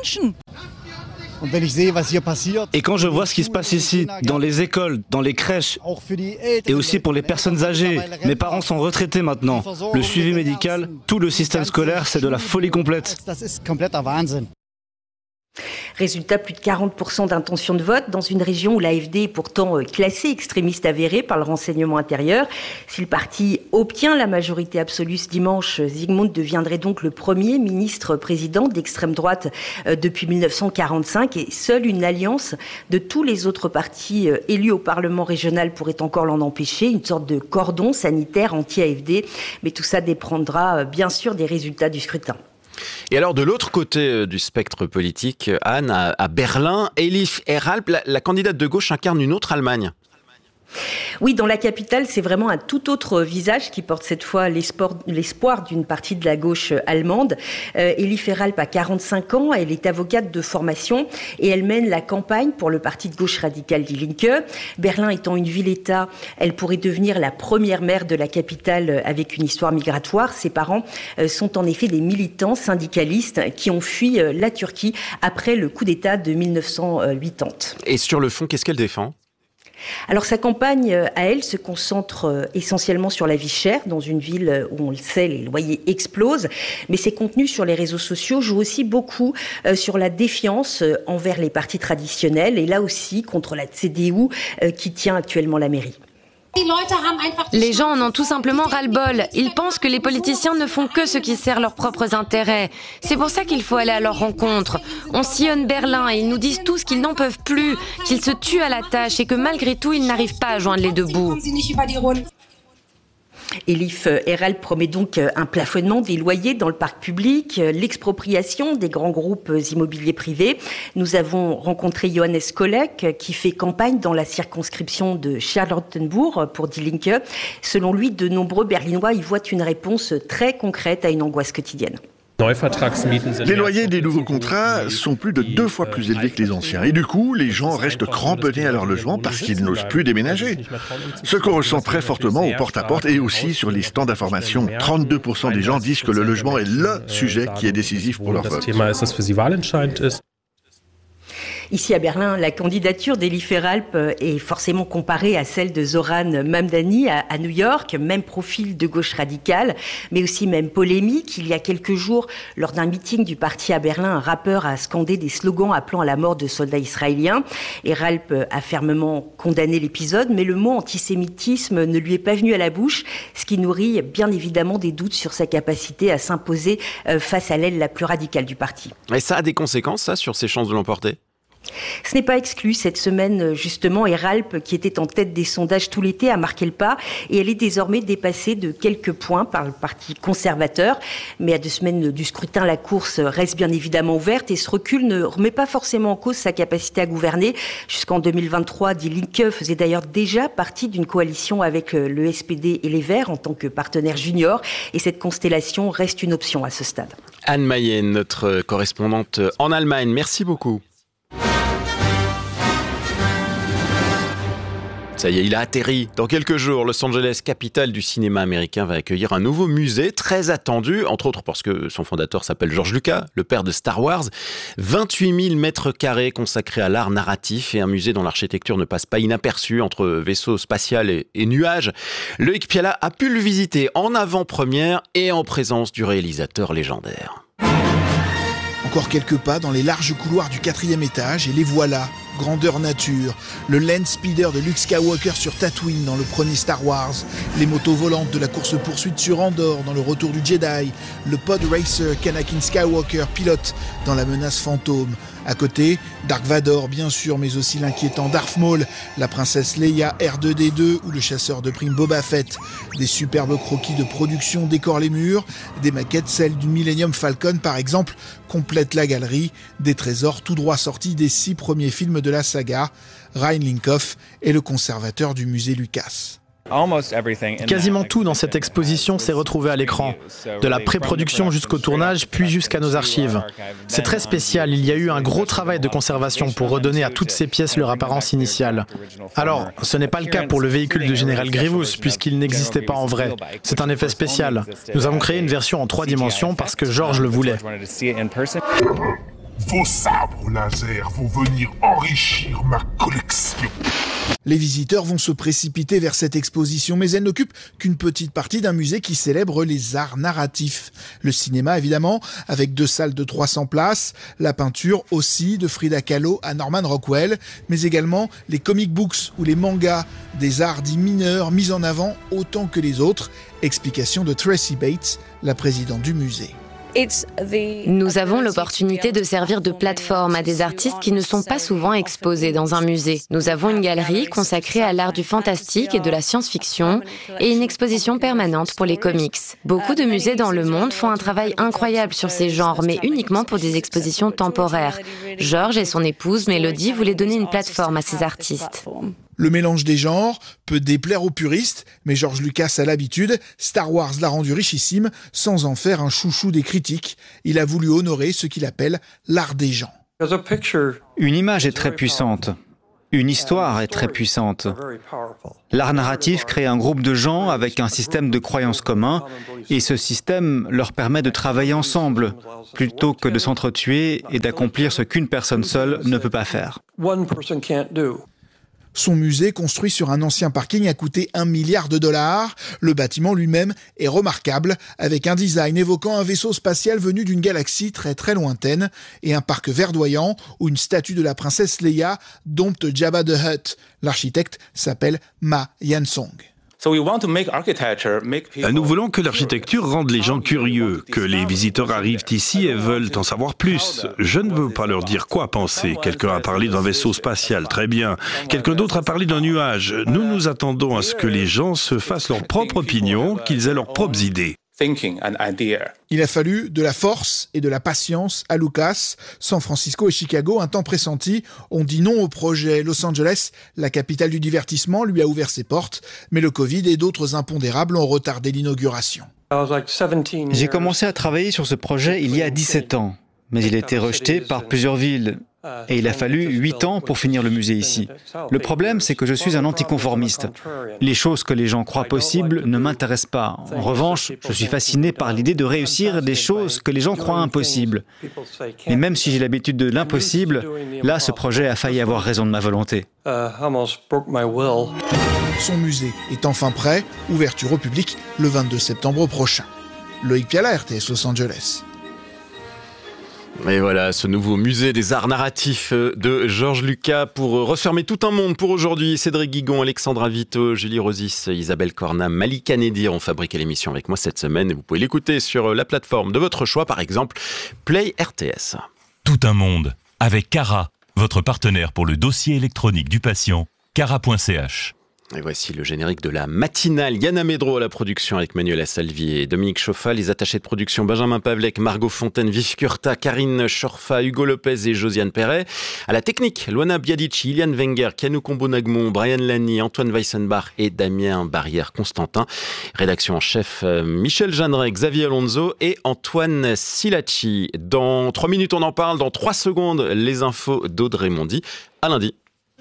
Et quand je vois ce qui se passe ici, dans les écoles, dans les crèches, et aussi pour les personnes âgées, mes parents sont retraités maintenant. Le suivi médical, tout le système scolaire, c'est de la folie complète. Résultat, plus de 40% d'intention de vote dans une région où l'AfD est pourtant classée extrémiste avérée par le renseignement intérieur. Si le parti obtient la majorité absolue ce dimanche, Zygmunt deviendrait donc le premier ministre-président d'extrême droite depuis 1945 et seule une alliance de tous les autres partis élus au Parlement régional pourrait encore l'en empêcher, une sorte de cordon sanitaire anti-AfD. Mais tout ça dépendra bien sûr des résultats du scrutin. Et alors, de l'autre côté du spectre politique, Anne, à Berlin, Elif Erhalb, la candidate de gauche, incarne une autre Allemagne. Oui, dans la capitale, c'est vraiment un tout autre visage qui porte cette fois l'espoir d'une partie de la gauche allemande. Elif Erhalb a 45 ans, elle est avocate de formation et elle mène la campagne pour le parti de gauche radicale Die Linke. Berlin étant une ville-État, elle pourrait devenir la première maire de la capitale avec une histoire migratoire. Ses parents sont en effet des militants syndicalistes qui ont fui la Turquie après le coup d'État de 1980. Et sur le fond, qu'est-ce qu'elle défend ? Alors sa campagne à elle se concentre essentiellement sur la vie chère dans une ville où on le sait les loyers explosent, mais ses contenus sur les réseaux sociaux jouent aussi beaucoup sur la défiance envers les partis traditionnels et là aussi contre la CDU qui tient actuellement la mairie. Les gens en ont tout simplement ras-le-bol. Ils pensent que les politiciens ne font que ce qui sert leurs propres intérêts. C'est pour ça qu'il faut aller à leur rencontre. On sillonne Berlin et ils nous disent tous qu'ils n'en peuvent plus, qu'ils se tuent à la tâche et que malgré tout, ils n'arrivent pas à joindre les deux bouts. Elif Erhalb promet donc un plafonnement des loyers dans le parc public, l'expropriation des grands groupes immobiliers privés. Nous avons rencontré Johannes Kolek qui fait campagne dans la circonscription de Charlottenburg pour Die Linke. Selon lui, de nombreux Berlinois y voient une réponse très concrète à une angoisse quotidienne. Les loyers des nouveaux contrats sont plus de 2 fois plus élevés que les anciens. Et du coup, les gens restent cramponnés à leur logement parce qu'ils n'osent plus déménager. Ce qu'on ressent très fortement au porte-à-porte et aussi sur les stands d'information. 32% des gens disent que le logement est le sujet qui est décisif pour leur vote. Ici à Berlin, la candidature d'Elif Erhalb est forcément comparée à celle de Zoran Mamdani à New York, même profil de gauche radicale, mais aussi même polémique. Il y a quelques jours, lors d'un meeting du parti à Berlin, un rappeur a scandé des slogans appelant à la mort de soldats israéliens. Erhalb a fermement condamné l'épisode, mais le mot antisémitisme ne lui est pas venu à la bouche, ce qui nourrit bien évidemment des doutes sur sa capacité à s'imposer face à l'aile la plus radicale du parti. Et ça a des conséquences, ça, sur ses chances de l'emporter ? Ce n'est pas exclu. Cette semaine, justement, Erhalb, qui était en tête des sondages tout l'été, a marqué le pas et elle est désormais dépassée de quelques points par le parti conservateur. Mais à 2 semaines du scrutin, la course reste bien évidemment ouverte et ce recul ne remet pas forcément en cause sa capacité à gouverner. Jusqu'en 2023, Die Linke faisait d'ailleurs déjà partie d'une coalition avec le SPD et les Verts en tant que partenaire junior et cette constellation reste une option à ce stade. Anne Mayenne, notre correspondante en Allemagne, merci beaucoup. Ça y est, il a atterri. Dans quelques jours, Los Angeles, capitale du cinéma américain, va accueillir un nouveau musée très attendu, entre autres parce que son fondateur s'appelle George Lucas, le père de Star Wars. 28 000 mètres carrés consacrés à l'art narratif et un musée dont l'architecture ne passe pas inaperçue entre vaisseaux spatial et nuages. Loïc Piala a pu le visiter en avant-première et en présence du réalisateur légendaire. Encore quelques pas dans les larges couloirs du 4e étage et les voilà, grandeur nature, le land speeder de Luke Skywalker sur Tatooine dans le premier Star Wars, les motos volantes de la course-poursuite sur Andorre dans le Retour du Jedi, le pod racer qu'Anakin Skywalker pilote dans La Menace Fantôme. À côté, Dark Vador bien sûr, mais aussi l'inquiétant Darth Maul, la princesse Leia R2D2 ou le chasseur de primes Boba Fett. Des superbes croquis de production décorent les murs, des maquettes, celles du Millennium Falcon par exemple, complètent la galerie, des trésors tout droit sortis des 6 premiers films de la saga. Ryan Linkoff est le conservateur du musée Lucas. Quasiment tout dans cette exposition s'est retrouvé à l'écran, de la pré-production jusqu'au tournage, puis jusqu'à nos archives. C'est très spécial, il y a eu un gros travail de conservation pour redonner à toutes ces pièces leur apparence initiale. Alors, ce n'est pas le cas pour le véhicule de Général Grievous, puisqu'il n'existait pas en vrai. C'est un effet spécial. Nous avons créé une version en 3 dimensions parce que George le voulait. Vos sabres laser vont venir enrichir ma collection. Les visiteurs vont se précipiter vers cette exposition, mais elle n'occupe qu'une petite partie d'un musée qui célèbre les arts narratifs. Le cinéma, évidemment, avec 2 salles de 300 places, la peinture aussi, de Frida Kahlo à Norman Rockwell, mais également les comic books ou les mangas, des arts dits mineurs mis en avant autant que les autres. Explication de Tracy Bates, la présidente du musée. Nous avons l'opportunité de servir de plateforme à des artistes qui ne sont pas souvent exposés dans un musée. Nous avons une galerie consacrée à l'art du fantastique et de la science-fiction et une exposition permanente pour les comics. Beaucoup de musées dans le monde font un travail incroyable sur ces genres, mais uniquement pour des expositions temporaires. George et son épouse Mélodie voulaient donner une plateforme à ces artistes. Le mélange des genres peut déplaire aux puristes, mais George Lucas a l'habitude. Star Wars l'a rendu richissime sans en faire un chouchou des critiques. Il a voulu honorer ce qu'il appelle l'art des gens. Une image est très puissante. Une histoire est très puissante. L'art narratif crée un groupe de gens avec un système de croyances commun, et ce système leur permet de travailler ensemble, plutôt que de s'entretuer et d'accomplir ce qu'une personne seule ne peut pas faire. Son musée, construit sur un ancien parking, a coûté $1 milliard. Le bâtiment lui-même est remarquable, avec un design évoquant un vaisseau spatial venu d'une galaxie très très lointaine et un parc verdoyant où une statue de la princesse Leia dompte Jabba the Hutt. L'architecte s'appelle Ma Yansong. Nous voulons que l'architecture rende les gens curieux, que les visiteurs arrivent ici et veulent en savoir plus. Je ne veux pas leur dire quoi penser. Quelqu'un a parlé d'un vaisseau spatial, très bien. Quelqu'un d'autre a parlé d'un nuage. Nous nous attendons à ce que les gens se fassent leur propre opinion, qu'ils aient leurs propres idées. Il a fallu de la force et de la patience à Lucas. San Francisco et Chicago, un temps pressenti, ont dit non au projet. Los Angeles, la capitale du divertissement, lui a ouvert ses portes, mais le Covid et d'autres impondérables ont retardé l'inauguration. J'ai commencé à travailler sur ce projet il y a 17 ans, mais il a été rejeté par plusieurs villes. Et il a fallu 8 ans pour finir le musée ici. Le problème, c'est que je suis un anticonformiste. Les choses que les gens croient possibles ne m'intéressent pas. En revanche, je suis fasciné par l'idée de réussir des choses que les gens croient impossibles. Et même si j'ai l'habitude de l'impossible, là, ce projet a failli avoir raison de ma volonté. Son musée est enfin prêt, ouverture au public le 22 septembre prochain. Loïc Piala, RTS Los Angeles. Et voilà, ce nouveau musée des arts narratifs de George Lucas pour refermer tout un monde pour aujourd'hui. Cédric Guigon, Alexandra Vito, Julie Rosis, Isabelle Corna, Malika Nedir ont fabriqué l'émission avec moi cette semaine. Et vous pouvez l'écouter sur la plateforme de votre choix, par exemple Play RTS. Tout un monde avec Cara, votre partenaire pour le dossier électronique du patient, cara.ch. Et voici le générique de la matinale. Yana Médro à la production avec Manuela Salvi et Dominique Chauffat. Les attachés de production Benjamin Pavlec, Margot Fontaine, Vif Curta, Karine Chorfa, Hugo Lopez et Josiane Perret. À la technique, Luana Biadici, Iliane Wenger, Kianou Combo-Nagmon, Brian Lani, Antoine Weissenbach et Damien Barrière-Constantin. Rédaction en chef Michel Jeanneret, Xavier Alonso et Antoine Silacci. Dans 3 minutes, on en parle. Dans 3 secondes, les infos d'Audrey Mondy. À lundi.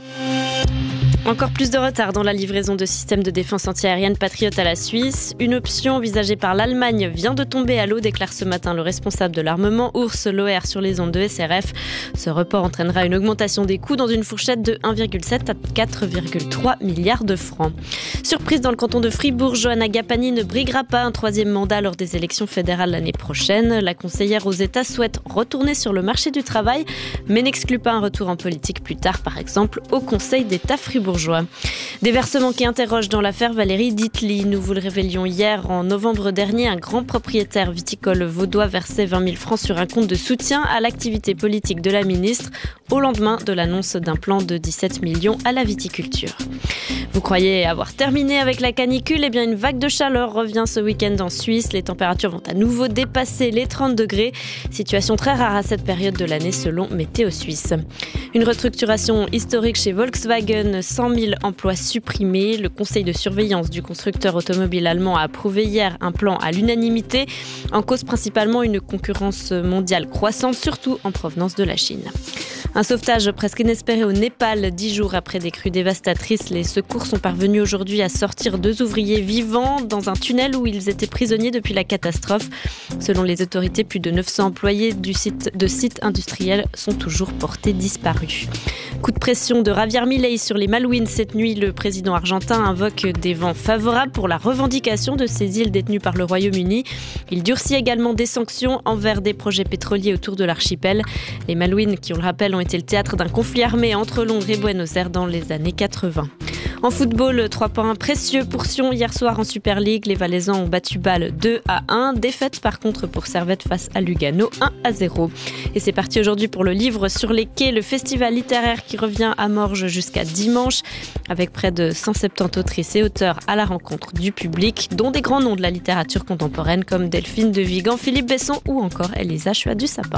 Encore plus de retard dans la livraison de systèmes de défense antiaérienne Patriot à la Suisse. Une option envisagée par l'Allemagne vient de tomber à l'eau, déclare ce matin le responsable de l'armement, Urs Loher, sur les ondes de SRF. Ce report entraînera une augmentation des coûts dans une fourchette de 1,7 à 4,3 milliards de francs. Surprise dans le canton de Fribourg, Johanna Gapani ne briguera pas un 3e mandat lors des élections fédérales l'année prochaine. La conseillère aux États souhaite retourner sur le marché du travail, mais n'exclut pas un retour en politique plus tard, par exemple au Conseil d'État fribourgeois. Des versements qui interrogent dans l'affaire Valérie Ditli. Nous vous le révélions hier. En novembre dernier, un grand propriétaire viticole vaudois versait 20 000 francs sur un compte de soutien à l'activité politique de la ministre au lendemain de l'annonce d'un plan de 17 millions à la viticulture. Vous croyez avoir terminé avec la canicule ? Eh bien, une vague de chaleur revient ce week-end en Suisse. Les températures vont à nouveau dépasser les 30 degrés. Situation très rare à cette période de l'année selon Météo Suisse. Une restructuration historique chez Volkswagen, 100 000 emplois supprimés. Le conseil de surveillance du constructeur automobile allemand a approuvé hier un plan à l'unanimité. En cause principalement une concurrence mondiale croissante, surtout en provenance de la Chine. Un sauvetage presque inespéré au Népal. 10 jours après des crues dévastatrices, les secours sont parvenus aujourd'hui à sortir 2 ouvriers vivants dans un tunnel où ils étaient prisonniers depuis la catastrophe. Selon les autorités, plus de 900 employés de sites industriels sont toujours portés disparus. Coup de pression de Javier Milei sur les Malouines cette nuit. Le président argentin invoque des vents favorables pour la revendication de ces îles détenues par le Royaume-Uni. Il durcit également des sanctions envers des projets pétroliers autour de l'archipel. Les Malouines, qui on le rappelle, ont été le théâtre d'un conflit armé entre Londres et Buenos Aires dans les années 80. En football, 3 points précieux pour Sion hier soir en Super League. Les Valaisans ont battu Bâle 2-1. Défaite par contre pour Servette face à Lugano 1-0. Et c'est parti aujourd'hui pour le livre sur les quais, le festival littéraire qui revient à Morges jusqu'à dimanche, avec près de 170 autrices et auteurs à la rencontre du public, dont des grands noms de la littérature contemporaine comme Delphine de Vigan, Philippe Besson ou encore Elisa Chua-du-Sapin.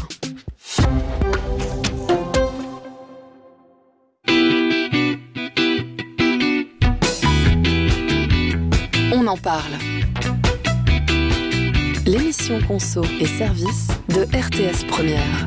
On en parle. L'émission Conso et Service de RTS Première.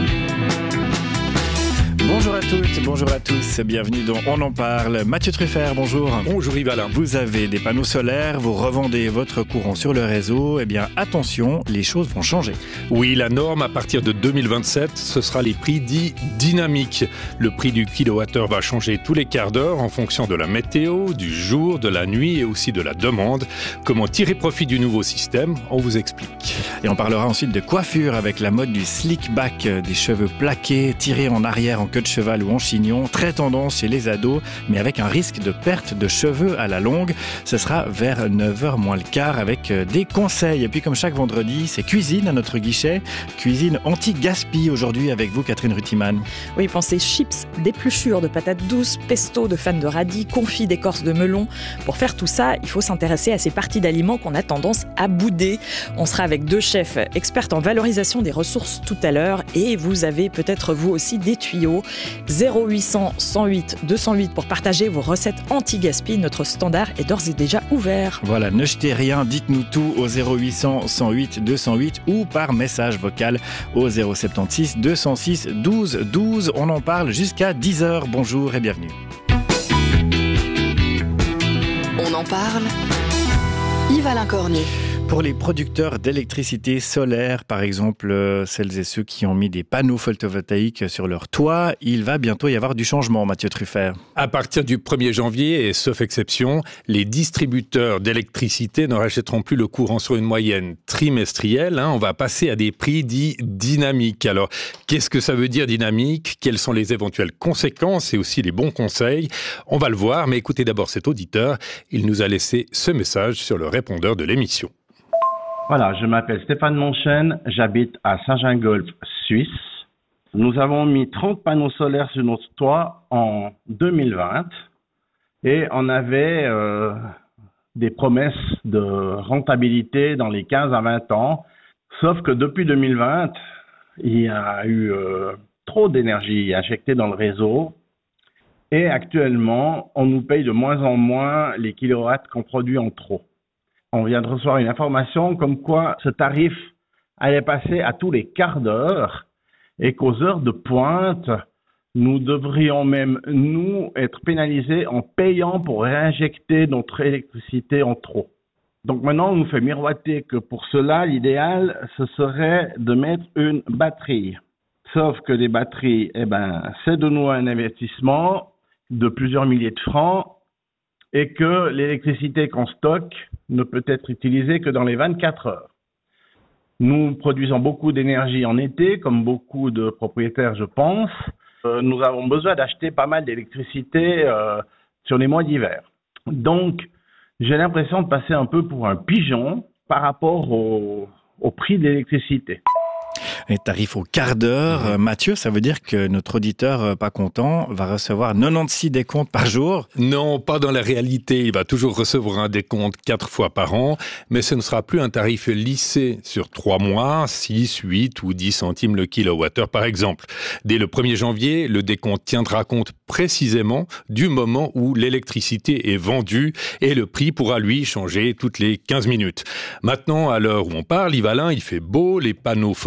Bonjour à toutes, bonjour à tous, bienvenue dans On en parle. Mathieu Truffert, bonjour. Bonjour Yves. Vous avez des panneaux solaires, vous revendez votre courant sur le réseau, eh bien attention, les choses vont changer. Oui, la norme à partir de 2027, ce sera les prix dits dynamiques. Le prix du kilowattheure va changer tous les quarts d'heure en fonction de la météo, du jour, de la nuit et aussi de la demande. Comment tirer profit du nouveau système, on vous explique. Et on parlera ensuite de coiffure avec la mode du slick back, des cheveux plaqués, tirés en arrière en queue de cheval ou en chignon, très tendance chez les ados, mais avec un risque de perte de cheveux à la longue. Ce sera vers 9h moins le quart avec des conseils. Et puis comme chaque vendredi, c'est cuisine à notre guichet. Cuisine anti-gaspi aujourd'hui avec vous, Catherine Rutiman. Oui, pensez chips, d'épluchures de patates douces, pesto de fans de radis, confit d'écorce de melon. Pour faire tout ça, il faut s'intéresser à ces parties d'aliments qu'on a tendance à bouder. On sera avec 2 chefs experts en valorisation des ressources tout à l'heure et vous avez peut-être vous aussi des tuyaux. 0800 108 208 pour partager vos recettes anti-gaspi. Notre standard est d'ores et déjà ouvert. Voilà, ne jetez rien, dites-nous tout au 0800 108 208 ou par message vocal au 076 206 12 12. On en parle jusqu'à 10h. Bonjour et bienvenue. On en parle. Yves-Alain Cornu. Pour les producteurs d'électricité solaire, par exemple, celles et ceux qui ont mis des panneaux photovoltaïques sur leur toit, il va bientôt y avoir du changement, Mathieu Truffert. À partir du 1er janvier, et sauf exception, les distributeurs d'électricité ne rachèteront plus le courant sur une moyenne trimestrielle. On va passer à des prix dits dynamiques. Alors, qu'est-ce que ça veut dire dynamique ? Quelles sont les éventuelles conséquences et aussi les bons conseils ? On va le voir, mais écoutez d'abord cet auditeur. Il nous a laissé ce message sur le répondeur de l'émission. Voilà, je m'appelle Stéphane Monchen, j'habite à Saint-Gingolph, Suisse. Nous avons mis 30 panneaux solaires sur notre toit en 2020 et on avait des promesses de rentabilité dans les 15 à 20 ans. Sauf que depuis 2020, il y a eu trop d'énergie injectée dans le réseau et actuellement, on nous paye de moins en moins les kilowatts qu'on produit en trop. On vient de recevoir une information comme quoi ce tarif allait passer à tous les quarts d'heure et qu'aux heures de pointe, nous devrions même, nous, être pénalisés en payant pour réinjecter notre électricité en trop. Donc maintenant, on nous fait miroiter que pour cela, l'idéal, ce serait de mettre une batterie. Sauf que les batteries, c'est de nouveau un investissement de plusieurs milliers de francs et que l'électricité qu'on stocke ne peut être utilisée que dans les 24 heures. Nous produisons beaucoup d'énergie en été, comme beaucoup de propriétaires, je pense. Nous avons besoin d'acheter pas mal d'électricité sur les mois d'hiver. Donc, j'ai l'impression de passer un peu pour un pigeon par rapport au prix de l'électricité. Les tarifs au quart d'heure. Mathieu, ça veut dire que notre auditeur pas content va recevoir 96 décomptes par jour? Non, pas dans la réalité. Il va toujours recevoir un décompte 4 fois par an, mais ce ne sera plus un tarif lissé sur 3 mois, 6, 8 ou 10 centimes le kilowattheure par exemple. Dès le 1er janvier, le décompte tiendra compte précisément du moment où l'électricité est vendue et le prix pourra lui changer toutes les 15 minutes. Maintenant, à l'heure où on parle, Yves-Alain, il fait beau, les panneaux photovoltaïques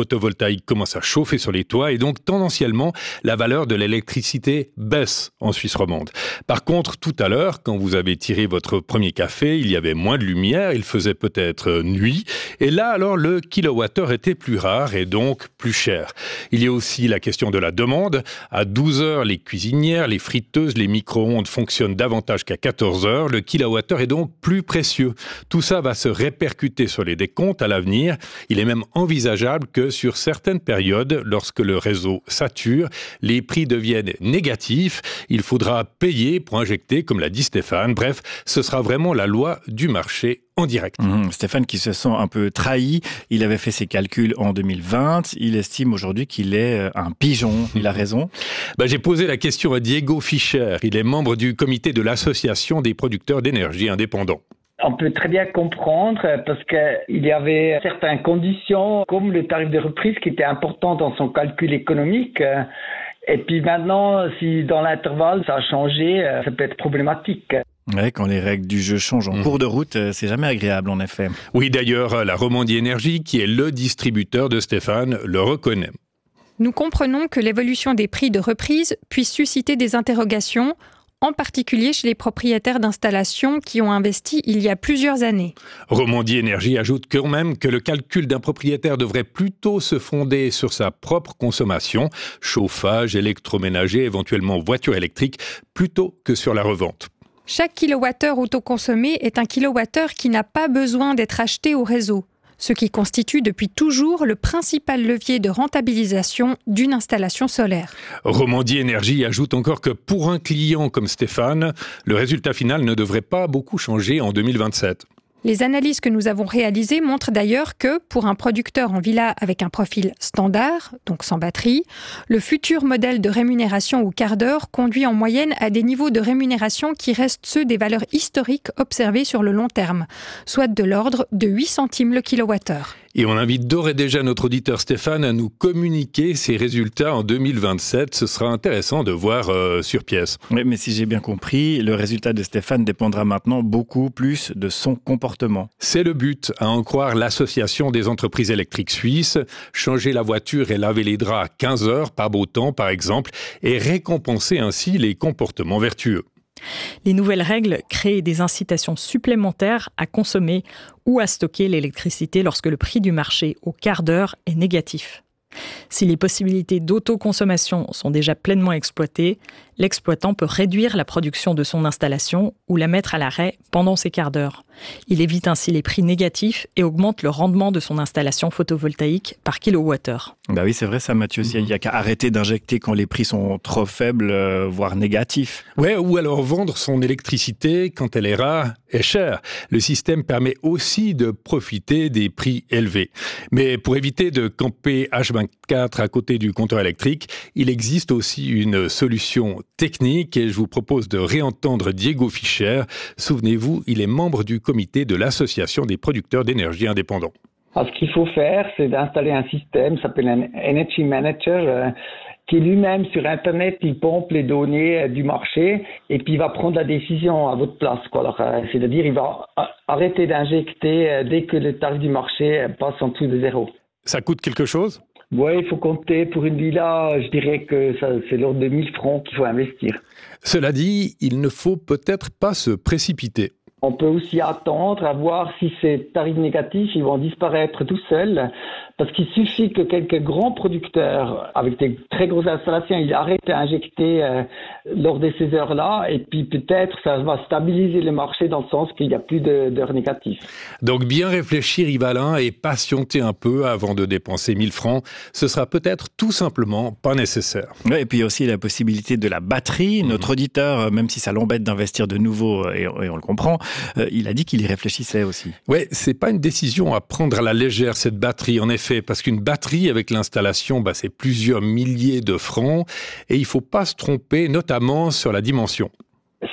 soleil commence à chauffer sur les toits et donc tendanciellement, la valeur de l'électricité baisse en Suisse romande. Par contre, tout à l'heure, quand vous avez tiré votre premier café, il y avait moins de lumière, il faisait peut-être nuit. Et là, alors, le kilowattheure était plus rare et donc plus cher. Il y a aussi la question de la demande. À 12 heures, les cuisinières, les friteuses, les micro-ondes fonctionnent davantage qu'à 14 heures. Le kilowattheure est donc plus précieux. Tout ça va se répercuter sur les décomptes à l'avenir. Il est même envisageable que sur certaines périodes, lorsque le réseau sature, les prix deviennent négatifs. Il faudra payer pour injecter, comme l'a dit Stéphane. Bref, ce sera vraiment la loi du marché en direct. Stéphane qui se sent un peu trahi. Il avait fait ses calculs en 2020. Il estime aujourd'hui qu'il est un pigeon. Il a raison. J'ai posé la question à Diego Fischer. Il est membre du comité de l'Association des producteurs d'énergie indépendants. On peut très bien comprendre parce qu'il y avait certaines conditions comme le tarif de reprise qui était important dans son calcul économique. Et puis maintenant, si dans l'intervalle ça a changé, ça peut être problématique. Ouais, quand les règles du jeu changent en cours de route, c'est jamais agréable en effet. Oui, d'ailleurs, la Romandie Énergie, qui est le distributeur de Stéphane, le reconnaît. Nous comprenons que l'évolution des prix de reprise puisse susciter des interrogations, en particulier chez les propriétaires d'installations qui ont investi il y a plusieurs années. Romandie Énergie ajoute quand même que le calcul d'un propriétaire devrait plutôt se fonder sur sa propre consommation, chauffage, électroménager, éventuellement voiture électrique, plutôt que sur la revente. Chaque kilowattheure autoconsommé est un kilowattheure qui n'a pas besoin d'être acheté au réseau, ce qui constitue depuis toujours le principal levier de rentabilisation d'une installation solaire. Romandie Énergie ajoute encore que pour un client comme Stéphane, le résultat final ne devrait pas beaucoup changer en 2027. Les analyses que nous avons réalisées montrent d'ailleurs que, pour un producteur en villa avec un profil standard, donc sans batterie, le futur modèle de rémunération au quart d'heure conduit en moyenne à des niveaux de rémunération qui restent ceux des valeurs historiques observées sur le long terme, soit de l'ordre de 8 centimes le kilowattheure. Et on invite d'ores et déjà notre auditeur Stéphane à nous communiquer ses résultats en 2027. Ce sera intéressant de voir sur pièce. Oui, mais si j'ai bien compris, le résultat de Stéphane dépendra maintenant beaucoup plus de son comportement. C'est le but, à en croire l'Association des entreprises électriques suisses. Changer la voiture et laver les draps à 15 heures, par beau temps par exemple, et récompenser ainsi les comportements vertueux. Les nouvelles règles créent des incitations supplémentaires à consommer ou à stocker l'électricité lorsque le prix du marché au quart d'heure est négatif. Si les possibilités d'autoconsommation sont déjà pleinement exploitées, l'exploitant peut réduire la production de son installation ou la mettre à l'arrêt pendant ces quarts d'heure. Il évite ainsi les prix négatifs et augmente le rendement de son installation photovoltaïque par kilowattheure. Bah oui, c'est vrai ça, Mathieu. Il n'y a qu'à arrêter d'injecter quand les prix sont trop faibles, voire négatifs. Ouais, ou alors vendre son électricité quand elle est rare et chère. Le système permet aussi de profiter des prix élevés. Mais pour éviter de camper H24 à côté du compteur électrique, il existe aussi une solution technique et je vous propose de réentendre Diego Fischer. Souvenez-vous, il est membre du comité de l'Association des producteurs d'énergie indépendants. Alors, ce qu'il faut faire, c'est d'installer un système, ça s'appelle un Energy Manager, qui lui-même sur Internet, il pompe les données du marché et puis il va prendre la décision à votre place. Alors, c'est-à-dire, il va arrêter d'injecter dès que le tarif du marché passe en dessous de zéro. Ça coûte quelque chose ? Oui, il faut compter pour une villa, je dirais que c'est l'ordre de 1000 francs qu'il faut investir. Cela dit, il ne faut peut-être pas se précipiter. On peut aussi attendre à voir si ces tarifs négatifs ils vont disparaître tout seuls, parce qu'il suffit que quelques grands producteurs avec des très grosses installations ils arrêtent d'injecter lors de ces heures-là, et puis peut-être ça va stabiliser le marché dans le sens qu'il n'y a plus d'heures négatives. Donc bien réfléchir, Yves-Alain, et patienter un peu avant de dépenser 1000 francs, ce sera peut-être tout simplement pas nécessaire. Ouais, et puis il y a aussi la possibilité de la batterie. Notre auditeur, même si ça l'embête d'investir de nouveau, et on le comprend, il a dit qu'il y réfléchissait aussi. Ouais, c'est pas une décision à prendre à la légère cette batterie, en effet, parce qu'une batterie avec l'installation, c'est plusieurs milliers de francs et il faut pas se tromper, notamment sur la dimension. Ce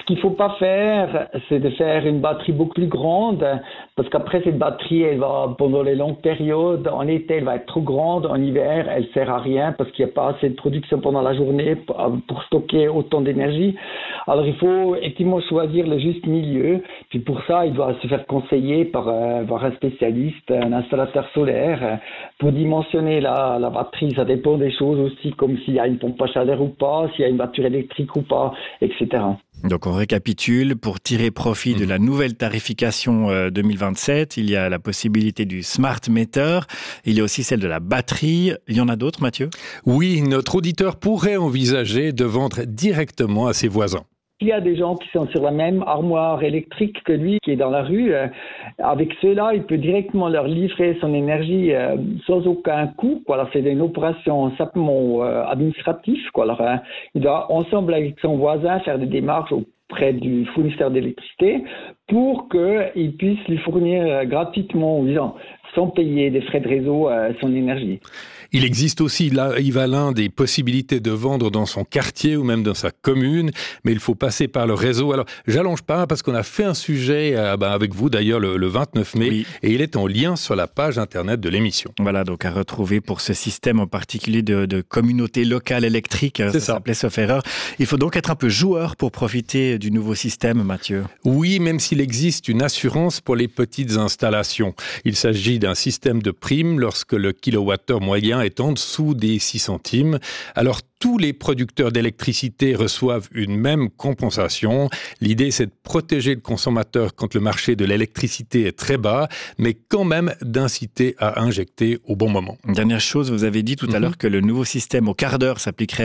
qu'il ne faut pas faire, c'est de faire une batterie beaucoup plus grande, parce qu'après cette batterie, elle va, pendant les longues périodes, en été, elle va être trop grande, en hiver, elle ne sert à rien, parce qu'il n'y a pas assez de production pendant la journée pour stocker autant d'énergie. Alors il faut effectivement choisir le juste milieu, puis pour ça, il doit se faire conseiller par un spécialiste, un installateur solaire, pour dimensionner la batterie. Ça dépend des choses aussi, comme s'il y a une pompe à chaleur ou pas, s'il y a une voiture électrique ou pas, etc. Donc on récapitule, pour tirer profit de la nouvelle tarification 2027, il y a la possibilité du smart meter, il y a aussi celle de la batterie. Il y en a d'autres, Mathieu ? Oui, notre auditeur pourrait envisager de vendre directement à ses voisins. Il y a des gens qui sont sur la même armoire électrique que lui, qui est dans la rue. Avec ceux-là, il peut directement leur livrer son énergie sans aucun coût. Alors, c'est une opération simplement administrative. Alors, il doit, ensemble avec son voisin, faire des démarches auprès du fournisseur d'électricité pour qu'il puisse lui fournir gratuitement, sans payer des frais de réseau, son énergie. Il existe aussi, là, Yvalin, des possibilités de vendre dans son quartier ou même dans sa commune, mais il faut passer par le réseau. Alors, j'allonge pas parce qu'on a fait un sujet avec vous d'ailleurs le 29 mai, et il est en lien sur la page internet de l'émission. Voilà, donc à retrouver pour ce système en particulier de communauté locale électrique, ça s'appelait sauf erreur. Il faut donc être un peu joueur pour profiter du nouveau système, Mathieu. Oui, même s'il existe une assurance pour les petites installations. Il s'agit d'un système de prime lorsque le kilowattheure moyen est en dessous des 6 centimes. Alors, tous les producteurs d'électricité reçoivent une même compensation. L'idée, c'est de protéger le consommateur quand le marché de l'électricité est très bas, mais quand même d'inciter à injecter au bon moment. Dernière chose, vous avez dit tout à l'heure que le nouveau système au quart d'heure s'appliquerait